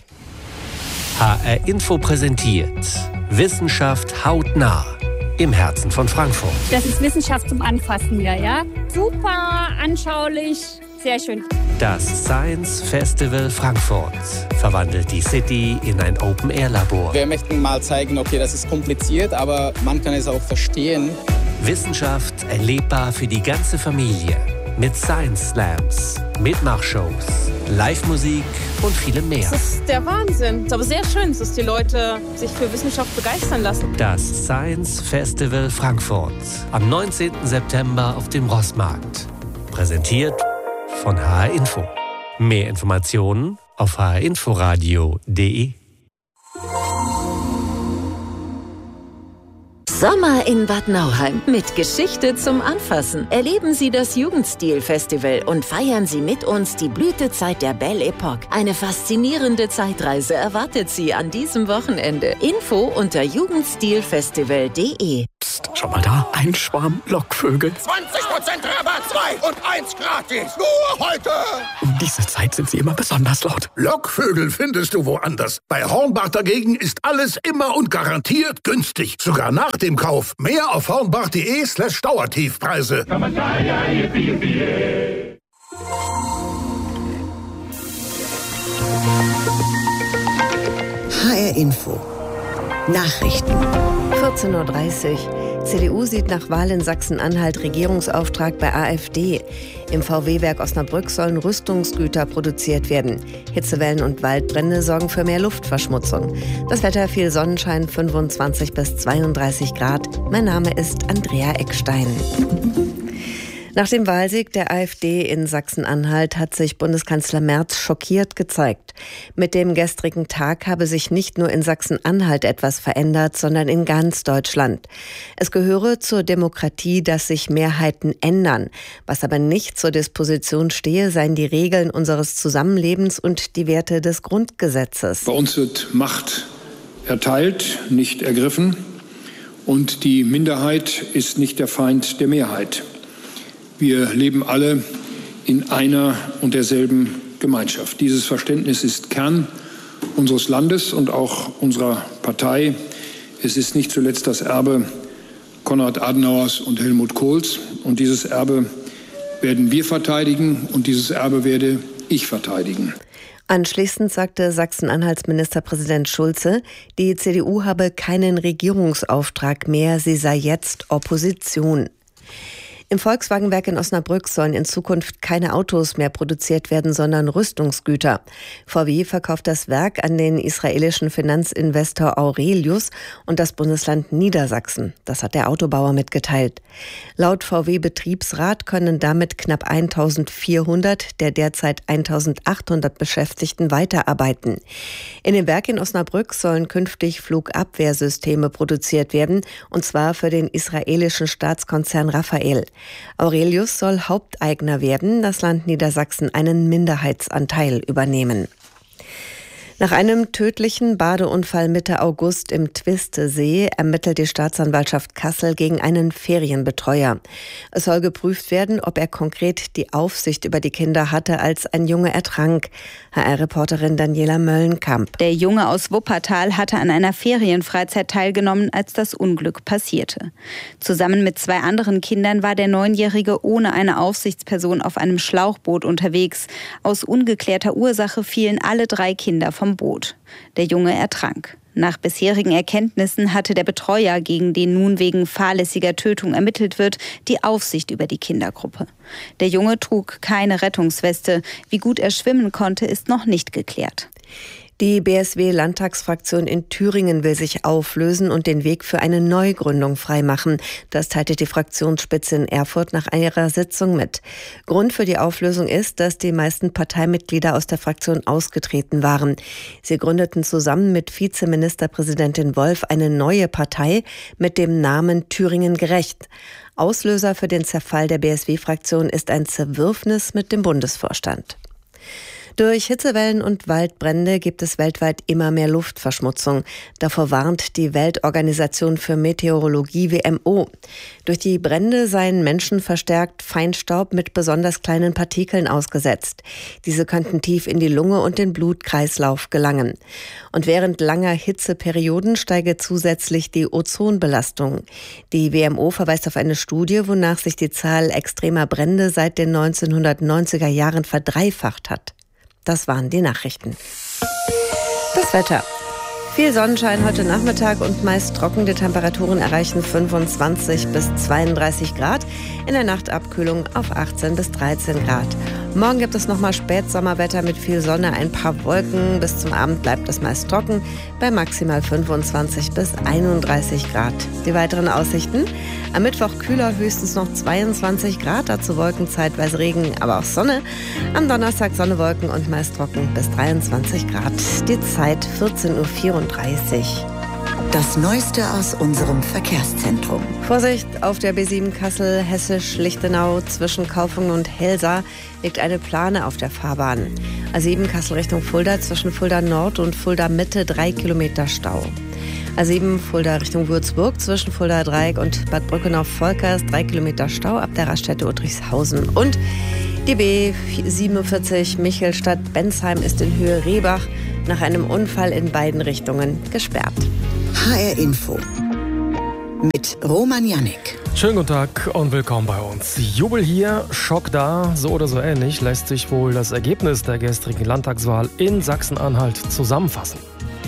HR Info präsentiert Wissenschaft hautnah im Herzen von Frankfurt. Das ist Wissenschaft zum Anfassen hier, ja? Super anschaulich. Sehr schön. Das Science Festival Frankfurt verwandelt die City in ein Open-Air-Labor. Wir möchten mal zeigen, okay, das ist kompliziert, aber man kann es auch verstehen. Wissenschaft erlebbar für die ganze Familie. Mit Science Slams, Mitmachshows, Live-Musik und vielem mehr. Das ist der Wahnsinn. Es ist aber sehr schön, dass die Leute sich für Wissenschaft begeistern lassen. Das Science Festival Frankfurt. Am 19. September auf dem Rossmarkt. Präsentiert von HR Info. Mehr Informationen auf hrinforadio.de. Sommer in Bad Nauheim mit Geschichte zum Anfassen. Erleben Sie das Jugendstil-Festival und feiern Sie mit uns die Blütezeit der Belle Epoque. Eine faszinierende Zeitreise erwartet Sie an diesem Wochenende. Info unter jugendstilfestival.de. Psst, schau mal da, ein Schwarm Lockvögel. 20% Rabatt, 2 und 1 gratis. Nur heute. Um diese Zeit sind sie immer besonders laut. Lockvögel findest du woanders. Bei Hornbach dagegen ist alles immer und garantiert günstig. Sogar nach dem Kauf. Mehr auf hornbach.de/Dauertiefpreise. HR Info. Nachrichten. 14:30 Uhr. CDU sieht nach Wahl in Sachsen-Anhalt Regierungsauftrag bei AfD. Im VW-Werk Osnabrück sollen Rüstungsgüter produziert werden. Hitzewellen und Waldbrände sorgen für mehr Luftverschmutzung. Das Wetter: viel Sonnenschein, 25 bis 32 Grad. Mein Name ist Andrea Eckstein. Nach dem Wahlsieg der AfD in Sachsen-Anhalt hat sich Bundeskanzler Merz schockiert gezeigt. Mit dem gestrigen Tag habe sich nicht nur in Sachsen-Anhalt etwas verändert, sondern in ganz Deutschland. Es gehöre zur Demokratie, dass sich Mehrheiten ändern. Was aber nicht zur Disposition stehe, seien die Regeln unseres Zusammenlebens und die Werte des Grundgesetzes. Bei uns wird Macht erteilt, nicht ergriffen. Und die Minderheit ist nicht der Feind der Mehrheit. Wir leben alle in einer und derselben Gemeinschaft. Dieses Verständnis ist Kern unseres Landes und auch unserer Partei. Es ist nicht zuletzt das Erbe Konrad Adenauers und Helmut Kohls. Und dieses Erbe werden wir verteidigen und dieses Erbe werde ich verteidigen. Anschließend sagte Sachsen-Anhalts Ministerpräsident Schulze, die CDU habe keinen Regierungsauftrag mehr, sie sei jetzt Opposition. Im Volkswagenwerk in Osnabrück sollen in Zukunft keine Autos mehr produziert werden, sondern Rüstungsgüter. VW verkauft das Werk an den israelischen Finanzinvestor Aurelius und das Bundesland Niedersachsen. Das hat der Autobauer mitgeteilt. Laut VW-Betriebsrat können damit knapp 1400 der derzeit 1800 Beschäftigten weiterarbeiten. In dem Werk in Osnabrück sollen künftig Flugabwehrsysteme produziert werden, und zwar für den israelischen Staatskonzern Rafael. Aurelius soll Haupteigner werden, das Land Niedersachsen einen Minderheitsanteil übernehmen. Nach einem tödlichen Badeunfall Mitte August im Twistesee ermittelt die Staatsanwaltschaft Kassel gegen einen Ferienbetreuer. Es soll geprüft werden, ob er konkret die Aufsicht über die Kinder hatte, als ein Junge ertrank. HR-Reporterin Daniela Möllenkamp. Der Junge aus Wuppertal hatte an einer Ferienfreizeit teilgenommen, als das Unglück passierte. Zusammen mit 2 anderen Kindern war der 9-Jährige ohne eine Aufsichtsperson auf einem Schlauchboot unterwegs. Aus ungeklärter Ursache fielen alle 3 Kinder vom Boot. Der Junge ertrank. Nach bisherigen Erkenntnissen hatte der Betreuer, gegen den nun wegen fahrlässiger Tötung ermittelt wird, die Aufsicht über die Kindergruppe. Der Junge trug keine Rettungsweste. Wie gut er schwimmen konnte, ist noch nicht geklärt. Die BSW-Landtagsfraktion in Thüringen will sich auflösen und den Weg für eine Neugründung freimachen. Das teilte die Fraktionsspitze in Erfurt nach ihrer Sitzung mit. Grund für die Auflösung ist, dass die meisten Parteimitglieder aus der Fraktion ausgetreten waren. Sie gründeten zusammen mit Vizeministerpräsidentin Wolf eine neue Partei mit dem Namen Thüringen gerecht. Auslöser für den Zerfall der BSW-Fraktion ist ein Zerwürfnis mit dem Bundesvorstand. Durch Hitzewellen und Waldbrände gibt es weltweit immer mehr Luftverschmutzung. Davor warnt die Weltorganisation für Meteorologie WMO. Durch die Brände seien Menschen verstärkt Feinstaub mit besonders kleinen Partikeln ausgesetzt. Diese könnten tief in die Lunge und den Blutkreislauf gelangen. Und während langer Hitzeperioden steige zusätzlich die Ozonbelastung. Die WMO verweist auf eine Studie, wonach sich die Zahl extremer Brände seit den 1990er Jahren verdreifacht hat. Das waren die Nachrichten. Das Wetter. Viel Sonnenschein heute Nachmittag und meist trocken. Die Temperaturen erreichen 25 bis 32 Grad. In der Nacht Abkühlung auf 18 bis 13 Grad. Morgen gibt es nochmal Spätsommerwetter mit viel Sonne, ein paar Wolken. Bis zum Abend bleibt es meist trocken bei maximal 25 bis 31 Grad. Die weiteren Aussichten: am Mittwoch kühler, höchstens noch 22 Grad, dazu Wolken, zeitweise Regen, aber auch Sonne. Am Donnerstag Sonne, Wolken und meist trocken bis 23 Grad. Die Zeit 14:34 Uhr. Das Neueste aus unserem Verkehrszentrum. Vorsicht, auf der B7 Kassel, Hessisch-Lichtenau zwischen Kaufungen und Helsa liegt eine Plane auf der Fahrbahn. A7 Kassel Richtung Fulda zwischen Fulda Nord und Fulda Mitte 3 Kilometer Stau. A7 Fulda Richtung Würzburg zwischen Fulda Dreieck und Bad Brückenau-Volkers 3 Kilometer Stau ab der Raststätte Udrichshausen. Und die B47 Michelstadt-Bensheim ist in Höhe Rehbach nach einem Unfall in beiden Richtungen gesperrt. HR Info mit Roman Jannik. Schönen guten Tag und willkommen bei uns. Jubel hier, Schock da, so oder so ähnlich lässt sich wohl das Ergebnis der gestrigen Landtagswahl in Sachsen-Anhalt zusammenfassen.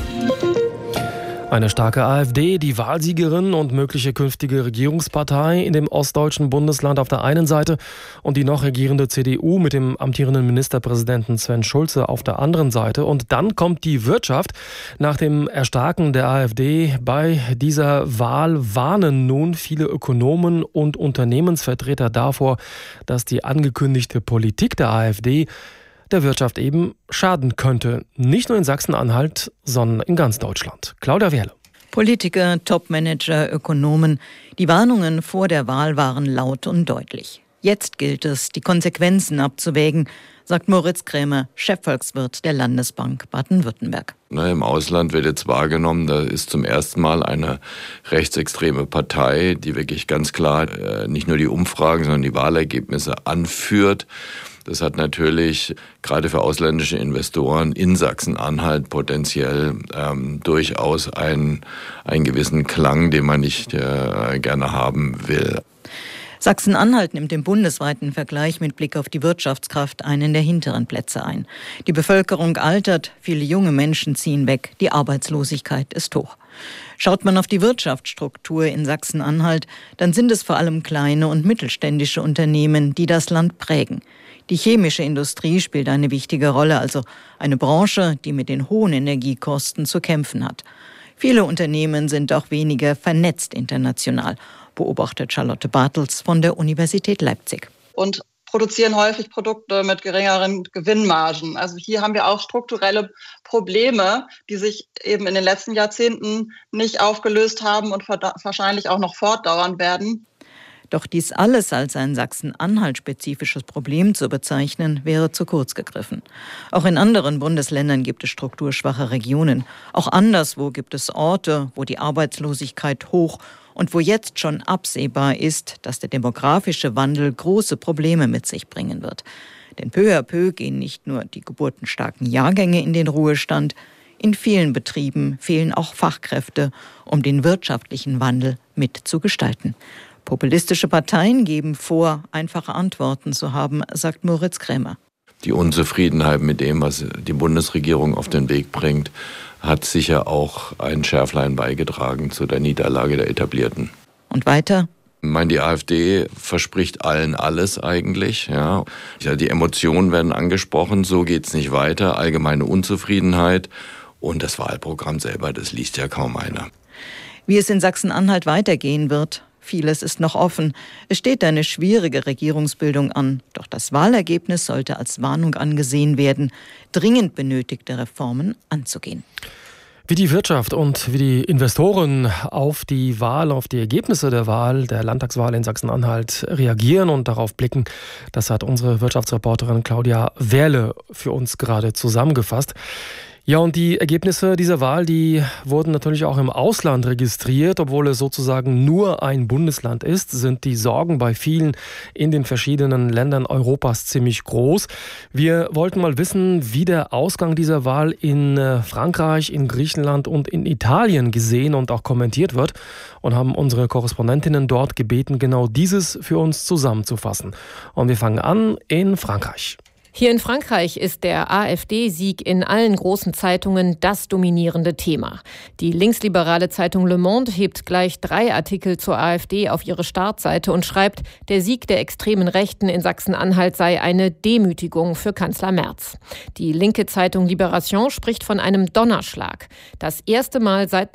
Eine starke AfD, die Wahlsiegerin und mögliche künftige Regierungspartei in dem ostdeutschen Bundesland auf der einen Seite und die noch regierende CDU mit dem amtierenden Ministerpräsidenten Sven Schulze auf der anderen Seite. Und dann kommt die Wirtschaft. Nach dem Erstarken der AfD bei dieser Wahl warnen nun viele Ökonomen und Unternehmensvertreter davor, dass die angekündigte Politik der AfD der Wirtschaft eben schaden könnte. Nicht nur in Sachsen-Anhalt, sondern in ganz Deutschland. Claudia Wehrle. Politiker, Topmanager, Ökonomen. Die Warnungen vor der Wahl waren laut und deutlich. Jetzt gilt es, die Konsequenzen abzuwägen, sagt Moritz Krämer, Chefvolkswirt der Landesbank Baden-Württemberg. Im Ausland wird jetzt wahrgenommen, da ist zum ersten Mal eine rechtsextreme Partei, die wirklich ganz klar nicht nur die Umfragen, sondern die Wahlergebnisse anführt. Das hat natürlich gerade für ausländische Investoren in Sachsen-Anhalt potenziell durchaus einen gewissen Klang, den man nicht gerne haben will. Sachsen-Anhalt nimmt im bundesweiten Vergleich mit Blick auf die Wirtschaftskraft einen der hinteren Plätze ein. Die Bevölkerung altert, viele junge Menschen ziehen weg, die Arbeitslosigkeit ist hoch. Schaut man auf die Wirtschaftsstruktur in Sachsen-Anhalt, dann sind es vor allem kleine und mittelständische Unternehmen, die das Land prägen. Die chemische Industrie spielt eine wichtige Rolle, also eine Branche, die mit den hohen Energiekosten zu kämpfen hat. Viele Unternehmen sind auch weniger vernetzt international, beobachtet Charlotte Bartels von der Universität Leipzig. Und produzieren häufig Produkte mit geringeren Gewinnmargen. Also hier haben wir auch strukturelle Probleme, die sich eben in den letzten Jahrzehnten nicht aufgelöst haben und wahrscheinlich auch noch fortdauern werden. Doch dies alles als ein Sachsen-Anhalt-spezifisches Problem zu bezeichnen, wäre zu kurz gegriffen. Auch in anderen Bundesländern gibt es strukturschwache Regionen. Auch anderswo gibt es Orte, wo die Arbeitslosigkeit hoch und wo jetzt schon absehbar ist, dass der demografische Wandel große Probleme mit sich bringen wird. Denn peu à peu gehen nicht nur die geburtenstarken Jahrgänge in den Ruhestand, in vielen Betrieben fehlen auch Fachkräfte, um den wirtschaftlichen Wandel mitzugestalten. Populistische Parteien geben vor, einfache Antworten zu haben, sagt Moritz Krämer. Die Unzufriedenheit mit dem, was die Bundesregierung auf den Weg bringt, hat sicher auch ein Schärflein beigetragen zu der Niederlage der Etablierten. Und weiter? Ich meine, die AfD verspricht allen alles eigentlich. Ja. Die Emotionen werden angesprochen, so geht's nicht weiter. Allgemeine Unzufriedenheit und das Wahlprogramm selber, das liest ja kaum einer. Wie es in Sachsen-Anhalt weitergehen wird, vieles ist noch offen. Es steht eine schwierige Regierungsbildung an. Doch das Wahlergebnis sollte als Warnung angesehen werden, dringend benötigte Reformen anzugehen. Wie die Wirtschaft und wie die Investoren auf die Wahl, auf die Ergebnisse der Wahl, der Landtagswahl in Sachsen-Anhalt reagieren und darauf blicken, das hat unsere Wirtschaftsreporterin Claudia Wehrle für uns gerade zusammengefasst. Ja, und die Ergebnisse dieser Wahl, die wurden natürlich auch im Ausland registriert. Obwohl es sozusagen nur ein Bundesland ist, sind die Sorgen bei vielen in den verschiedenen Ländern Europas ziemlich groß. Wir wollten mal wissen, wie der Ausgang dieser Wahl in Frankreich, in Griechenland und in Italien gesehen und auch kommentiert wird und haben unsere Korrespondentinnen dort gebeten, genau dieses für uns zusammenzufassen. Und wir fangen an in Frankreich. Hier in Frankreich ist der AfD-Sieg in allen großen Zeitungen das dominierende Thema. Die linksliberale Zeitung Le Monde hebt gleich 3 Artikel zur AfD auf ihre Startseite und schreibt, der Sieg der extremen Rechten in Sachsen-Anhalt sei eine Demütigung für Kanzler Merz. Die linke Zeitung Libération spricht von einem Donnerschlag. Das erste Mal seit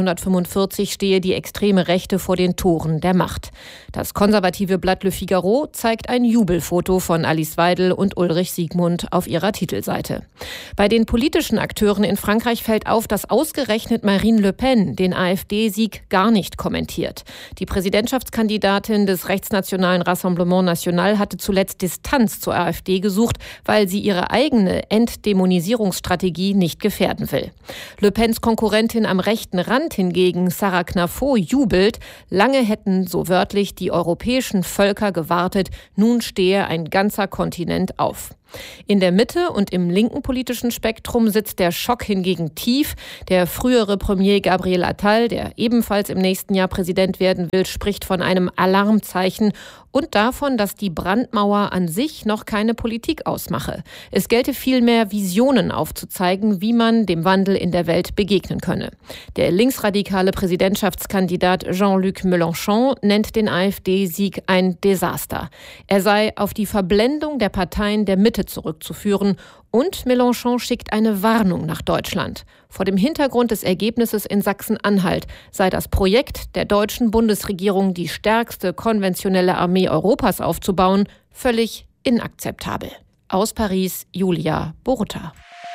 1945 stehe die extreme Rechte vor den Toren der Macht. Das konservative Blatt Le Figaro zeigt ein Jubelfoto von Alice Weidel und Ulrich Sigmund auf ihrer Titelseite. Bei den politischen Akteuren in Frankreich fällt auf, dass ausgerechnet Marine Le Pen den AfD-Sieg gar nicht kommentiert. Die Präsidentschaftskandidatin des rechtsnationalen Rassemblement National hatte zuletzt Distanz zur AfD gesucht, weil sie ihre eigene Entdämonisierungsstrategie nicht gefährden will. Le Pens Konkurrentin am rechten Rand hingegen, Sarah Knafo, jubelt. Lange hätten, so wörtlich, die europäischen Völker gewartet. Nun stehe ein ganzer Kontinent auf. In der Mitte und im linken politischen Spektrum sitzt der Schock hingegen tief. Der frühere Premier Gabriel Attal, der ebenfalls im nächsten Jahr Präsident werden will, spricht von einem Alarmzeichen und davon, dass die Brandmauer an sich noch keine Politik ausmache. Es gelte vielmehr, Visionen aufzuzeigen, wie man dem Wandel in der Welt begegnen könne. Der linksradikale Präsidentschaftskandidat Jean-Luc Mélenchon nennt den AfD-Sieg ein Desaster. Er sei auf die Verblendung der Parteien der Mitte zurückzuführen und Mélenchon schickt eine Warnung nach Deutschland. Vor dem Hintergrund des Ergebnisses in Sachsen-Anhalt sei das Projekt der deutschen Bundesregierung, die stärkste konventionelle Armee Europas aufzubauen, völlig inakzeptabel. Aus Paris, Julia Boruta.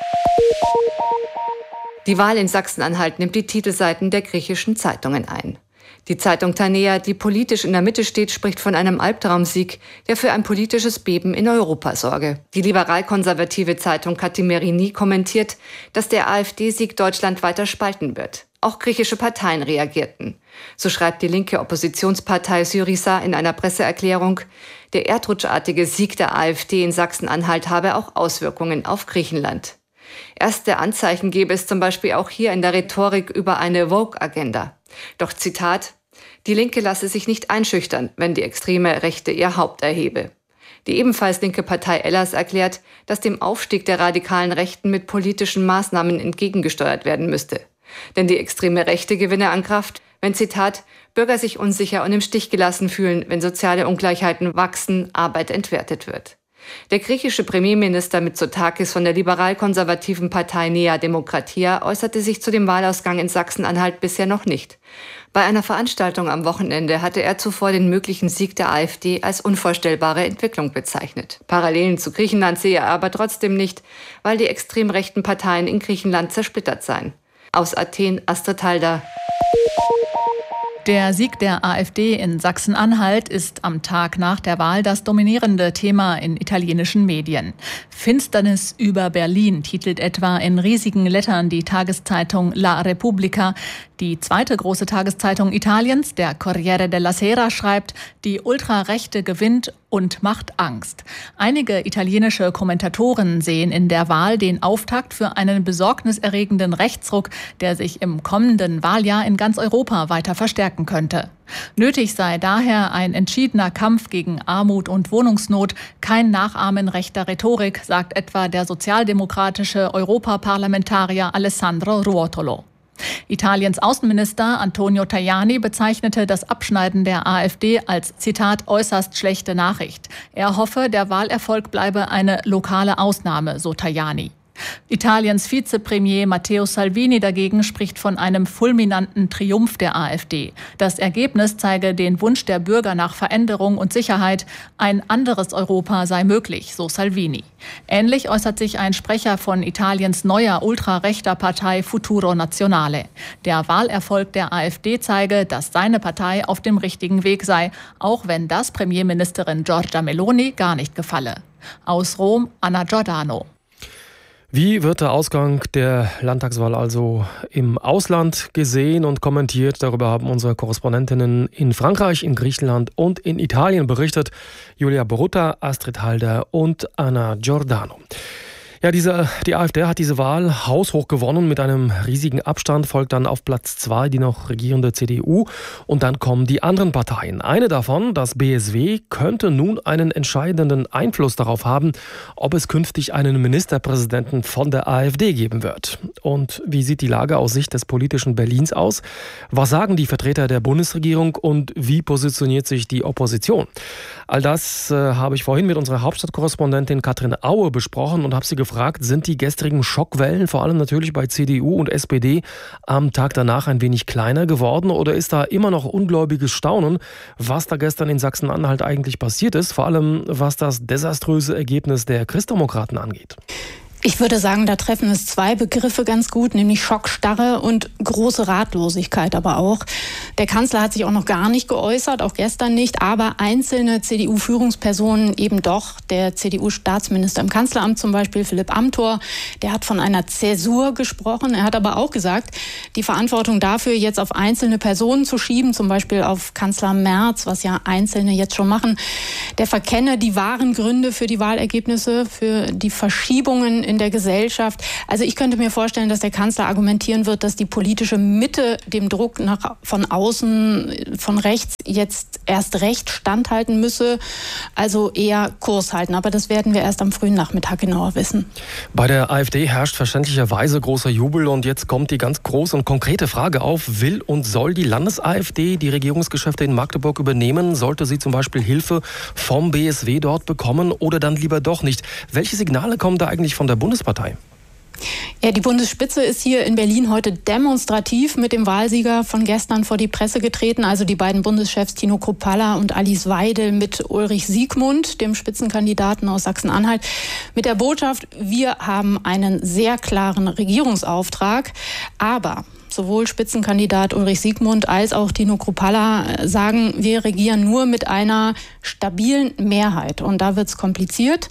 Die Wahl in Sachsen-Anhalt nimmt die Titelseiten der griechischen Zeitungen ein. Die Zeitung Tanea, die politisch in der Mitte steht, spricht von einem Albtraumsieg, der für ein politisches Beben in Europa sorge. Die liberal-konservative Zeitung Kathimerini kommentiert, dass der AfD-Sieg Deutschland weiter spalten wird. Auch griechische Parteien reagierten. So schreibt die linke Oppositionspartei Syriza in einer Presseerklärung, der erdrutschartige Sieg der AfD in Sachsen-Anhalt habe auch Auswirkungen auf Griechenland. Erste Anzeichen gebe es zum Beispiel auch hier in der Rhetorik über eine Woke-Agenda. Doch Zitat, die Linke lasse sich nicht einschüchtern, wenn die extreme Rechte ihr Haupt erhebe. Die ebenfalls linke Partei Ellers erklärt, dass dem Aufstieg der radikalen Rechten mit politischen Maßnahmen entgegengesteuert werden müsste. Denn die extreme Rechte gewinne an Kraft, wenn, Zitat, Bürger sich unsicher und im Stich gelassen fühlen, wenn soziale Ungleichheiten wachsen, Arbeit entwertet wird. Der griechische Premierminister Mitsotakis von der liberal-konservativen Partei Nea Demokratia äußerte sich zu dem Wahlausgang in Sachsen-Anhalt bisher noch nicht. Bei einer Veranstaltung am Wochenende hatte er zuvor den möglichen Sieg der AfD als unvorstellbare Entwicklung bezeichnet. Parallelen zu Griechenland sehe er aber trotzdem nicht, weil die extrem rechten Parteien in Griechenland zersplittert seien. Aus Athen, Astrid Halder. Der Sieg der AfD in Sachsen-Anhalt ist am Tag nach der Wahl das dominierende Thema in italienischen Medien. Finsternis über Berlin titelt etwa in riesigen Lettern die Tageszeitung La Repubblica. Die zweite große Tageszeitung Italiens, der Corriere della Sera, schreibt, die Ultrarechte gewinnt und macht Angst. Einige italienische Kommentatoren sehen in der Wahl den Auftakt für einen besorgniserregenden Rechtsruck, der sich im kommenden Wahljahr in ganz Europa weiter verstärken könnte. Nötig sei daher ein entschiedener Kampf gegen Armut und Wohnungsnot, kein Nachahmen rechter Rhetorik, sagt etwa der sozialdemokratische Europaparlamentarier Alessandro Ruotolo. Italiens Außenminister Antonio Tajani bezeichnete das Abschneiden der AfD als, Zitat, äußerst schlechte Nachricht. Er hoffe, der Wahlerfolg bleibe eine lokale Ausnahme, so Tajani. Italiens Vizepremier Matteo Salvini dagegen spricht von einem fulminanten Triumph der AfD. Das Ergebnis zeige den Wunsch der Bürger nach Veränderung und Sicherheit. Ein anderes Europa sei möglich, so Salvini. Ähnlich äußert sich ein Sprecher von Italiens neuer ultrarechter Partei Futuro Nazionale. Der Wahlerfolg der AfD zeige, dass seine Partei auf dem richtigen Weg sei, auch wenn das Premierministerin Giorgia Meloni gar nicht gefalle. Aus Rom, Anna Giordano. Wie wird der Ausgang der Landtagswahl also im Ausland gesehen und kommentiert? Darüber haben unsere Korrespondentinnen in Frankreich, in Griechenland und in Italien berichtet. Julia Boruta, Astrid Halder und Anna Giordano. Ja, die AfD hat diese Wahl haushoch gewonnen mit einem riesigen Abstand, folgt dann auf Platz 2 die noch regierende CDU und dann kommen die anderen Parteien. Eine davon, das BSW, könnte nun einen entscheidenden Einfluss darauf haben, ob es künftig einen Ministerpräsidenten von der AfD geben wird. Und wie sieht die Lage aus Sicht des politischen Berlins aus? Was sagen die Vertreter der Bundesregierung und wie positioniert sich die Opposition? All das habe ich vorhin mit unserer Hauptstadtkorrespondentin Katrin Aue besprochen und habe sie gefragt, gefragt, sind die gestrigen Schockwellen, vor allem natürlich bei CDU und SPD, am Tag danach ein wenig kleiner geworden? Oder ist da immer noch ungläubiges Staunen, was da gestern in Sachsen-Anhalt eigentlich passiert ist? Vor allem, was das desaströse Ergebnis der Christdemokraten angeht. Ich würde sagen, da treffen es zwei Begriffe ganz gut, nämlich Schockstarre und große Ratlosigkeit aber auch. Der Kanzler hat sich auch noch gar nicht geäußert, auch gestern nicht, aber einzelne CDU-Führungspersonen eben doch. Der CDU-Staatsminister im Kanzleramt zum Beispiel, Philipp Amthor, der hat von einer Zäsur gesprochen. Er hat aber auch gesagt, die Verantwortung dafür jetzt auf einzelne Personen zu schieben, zum Beispiel auf Kanzler Merz, was ja Einzelne jetzt schon machen, der verkenne die wahren Gründe für die Wahlergebnisse, für die Verschiebungen in der Gesellschaft. Also ich könnte mir vorstellen, dass der Kanzler argumentieren wird, dass die politische Mitte dem Druck von außen, von rechts jetzt erst recht standhalten müsse, also eher Kurs halten. Aber das werden wir erst am frühen Nachmittag genauer wissen. Bei der AfD herrscht verständlicherweise großer Jubel und jetzt kommt die ganz große und konkrete Frage auf, will und soll die Landes-AfD die Regierungsgeschäfte in Magdeburg übernehmen? Sollte sie zum Beispiel Hilfe vom BSW dort bekommen oder dann lieber doch nicht? Welche Signale kommen da eigentlich von der Bundespartei? Ja, die Bundesspitze ist hier in Berlin heute demonstrativ mit dem Wahlsieger von gestern vor die Presse getreten. Also die beiden Bundeschefs Tino Kruppalla und Alice Weidel mit Ulrich Siegmund, dem Spitzenkandidaten aus Sachsen-Anhalt, mit der Botschaft, wir haben einen sehr klaren Regierungsauftrag. Aber sowohl Spitzenkandidat Ulrich Siegmund als auch Tino Kruppalla sagen, wir regieren nur mit einer stabilen Mehrheit. Und da wird es kompliziert.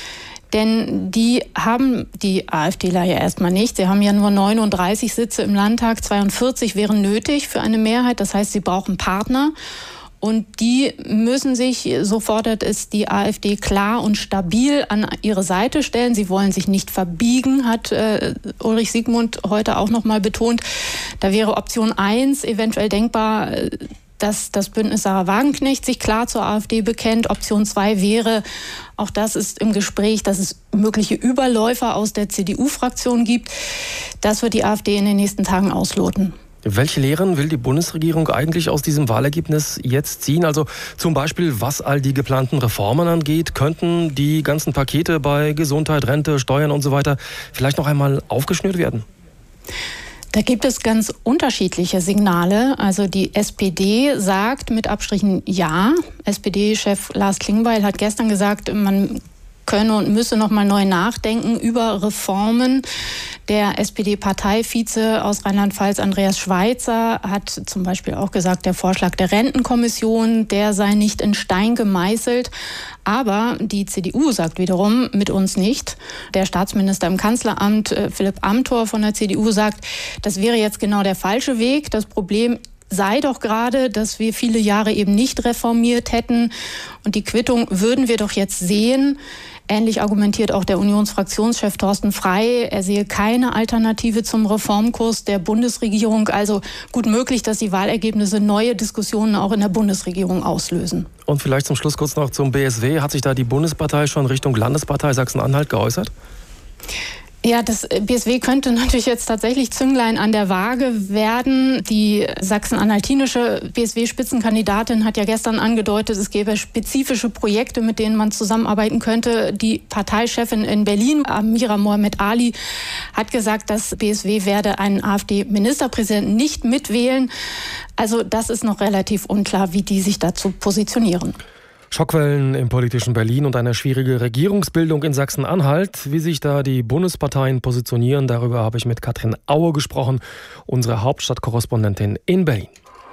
Denn die haben die AfDler ja erstmal nicht. Sie haben ja nur 39 Sitze im Landtag, 42 wären nötig für eine Mehrheit. Das heißt, sie brauchen Partner. Und die müssen sich, so fordert es die AfD, klar und stabil an ihre Seite stellen. Sie wollen sich nicht verbiegen, hat Ulrich Siegmund heute auch noch mal betont. Da wäre Option 1 eventuell denkbar, dass das Bündnis Sarah Wagenknecht sich klar zur AfD bekennt. Option 2 wäre, auch das ist im Gespräch, dass es mögliche Überläufer aus der CDU-Fraktion gibt. Das wird die AfD in den nächsten Tagen ausloten. Welche Lehren will die Bundesregierung eigentlich aus diesem Wahlergebnis jetzt ziehen? Also zum Beispiel, was all die geplanten Reformen angeht, könnten die ganzen Pakete bei Gesundheit, Rente, Steuern und so weiter vielleicht noch einmal aufgeschnürt werden? Da gibt es ganz unterschiedliche Signale. Also die SPD sagt mit Abstrichen ja. SPD-Chef Lars Klingbeil hat gestern gesagt, man könne und müsse noch mal neu nachdenken über Reformen. Der SPD-Parteivize aus Rheinland-Pfalz, Andreas Schweizer, hat zum Beispiel auch gesagt, der Vorschlag der Rentenkommission, der sei nicht in Stein gemeißelt. Aber die CDU sagt wiederum, mit uns nicht. Der Staatsminister im Kanzleramt, Philipp Amthor von der CDU, sagt, das wäre jetzt genau der falsche Weg. Das Problem sei doch gerade, dass wir viele Jahre eben nicht reformiert hätten. Und die Quittung würden wir doch jetzt sehen. Ähnlich argumentiert auch der Unionsfraktionschef Thorsten Frey. Er sehe keine Alternative zum Reformkurs der Bundesregierung. Also gut möglich, dass die Wahlergebnisse neue Diskussionen auch in der Bundesregierung auslösen. Und vielleicht zum Schluss kurz noch zum BSW. Hat sich da die Bundespartei schon Richtung Landespartei Sachsen-Anhalt geäußert? Ja, das BSW könnte natürlich jetzt tatsächlich Zünglein an der Waage werden. Die sachsen-anhaltinische BSW-Spitzenkandidatin hat ja gestern angedeutet, es gäbe spezifische Projekte, mit denen man zusammenarbeiten könnte. Die Parteichefin in Berlin, Amira Mohamed Ali, hat gesagt, das BSW werde einen AfD-Ministerpräsidenten nicht mitwählen. Also das ist noch relativ unklar, wie die sich dazu positionieren. Schockwellen im politischen Berlin und eine schwierige Regierungsbildung in Sachsen-Anhalt. Wie sich da die Bundesparteien positionieren, darüber habe ich mit Katrin Aue gesprochen, unsere Hauptstadtkorrespondentin in Berlin.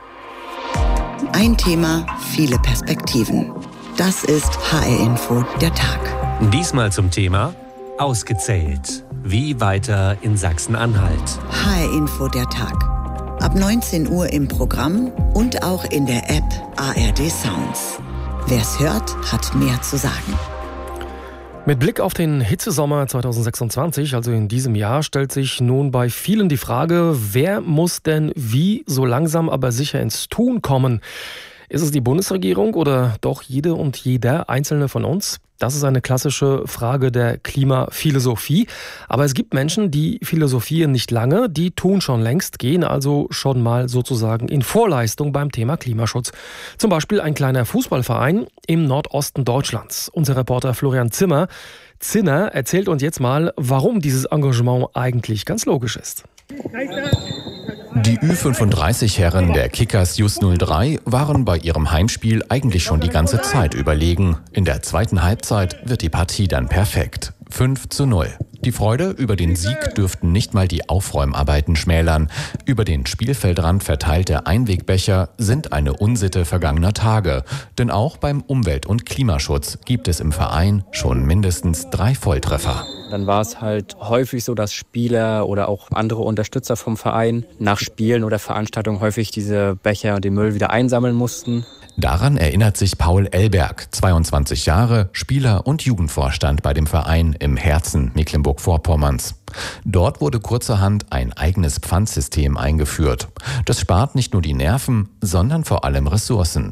Ein Thema, viele Perspektiven. Das ist HR Info, der Tag. Diesmal zum Thema ausgezählt. Wie weiter in Sachsen-Anhalt? HR Info, der Tag. Ab 19 Uhr im Programm und auch in der App ARD Sounds. Wer es hört, hat mehr zu sagen. Mit Blick auf den Hitzesommer 2026, also in diesem Jahr, stellt sich nun bei vielen die Frage, wer muss denn wie so langsam aber sicher ins Tun kommen? Ist es die Bundesregierung oder doch jede und jeder Einzelne von uns? Das ist eine klassische Frage der Klimaphilosophie. Aber es gibt Menschen, die philosophieren nicht lange, die tun schon längst, gehen also schon mal sozusagen in Vorleistung beim Thema Klimaschutz. Zum Beispiel ein kleiner Fußballverein im Nordosten Deutschlands. Unser Reporter Florian Zinner erzählt uns jetzt mal, warum dieses Engagement eigentlich ganz logisch ist. Die Ü35-Herren der Kickers Jus 03 waren bei ihrem Heimspiel eigentlich schon die ganze Zeit überlegen. In der zweiten Halbzeit wird die Partie dann perfekt. 5:0. Die Freude über den Sieg dürften nicht mal die Aufräumarbeiten schmälern. Über den Spielfeldrand verteilte Einwegbecher sind eine Unsitte vergangener Tage. Denn auch beim Umwelt- und Klimaschutz gibt es im Verein schon mindestens 3 Volltreffer. Dann war es halt häufig so, dass Spieler oder auch andere Unterstützer vom Verein nach Spielen oder Veranstaltungen häufig diese Becher und den Müll wieder einsammeln mussten. Daran erinnert sich Paul Ellberg, 22 Jahre, Spieler und Jugendvorstand bei dem Verein im Herzen Mecklenburg-Vorpommerns. Dort wurde kurzerhand ein eigenes Pfandsystem eingeführt. Das spart nicht nur die Nerven, sondern vor allem Ressourcen.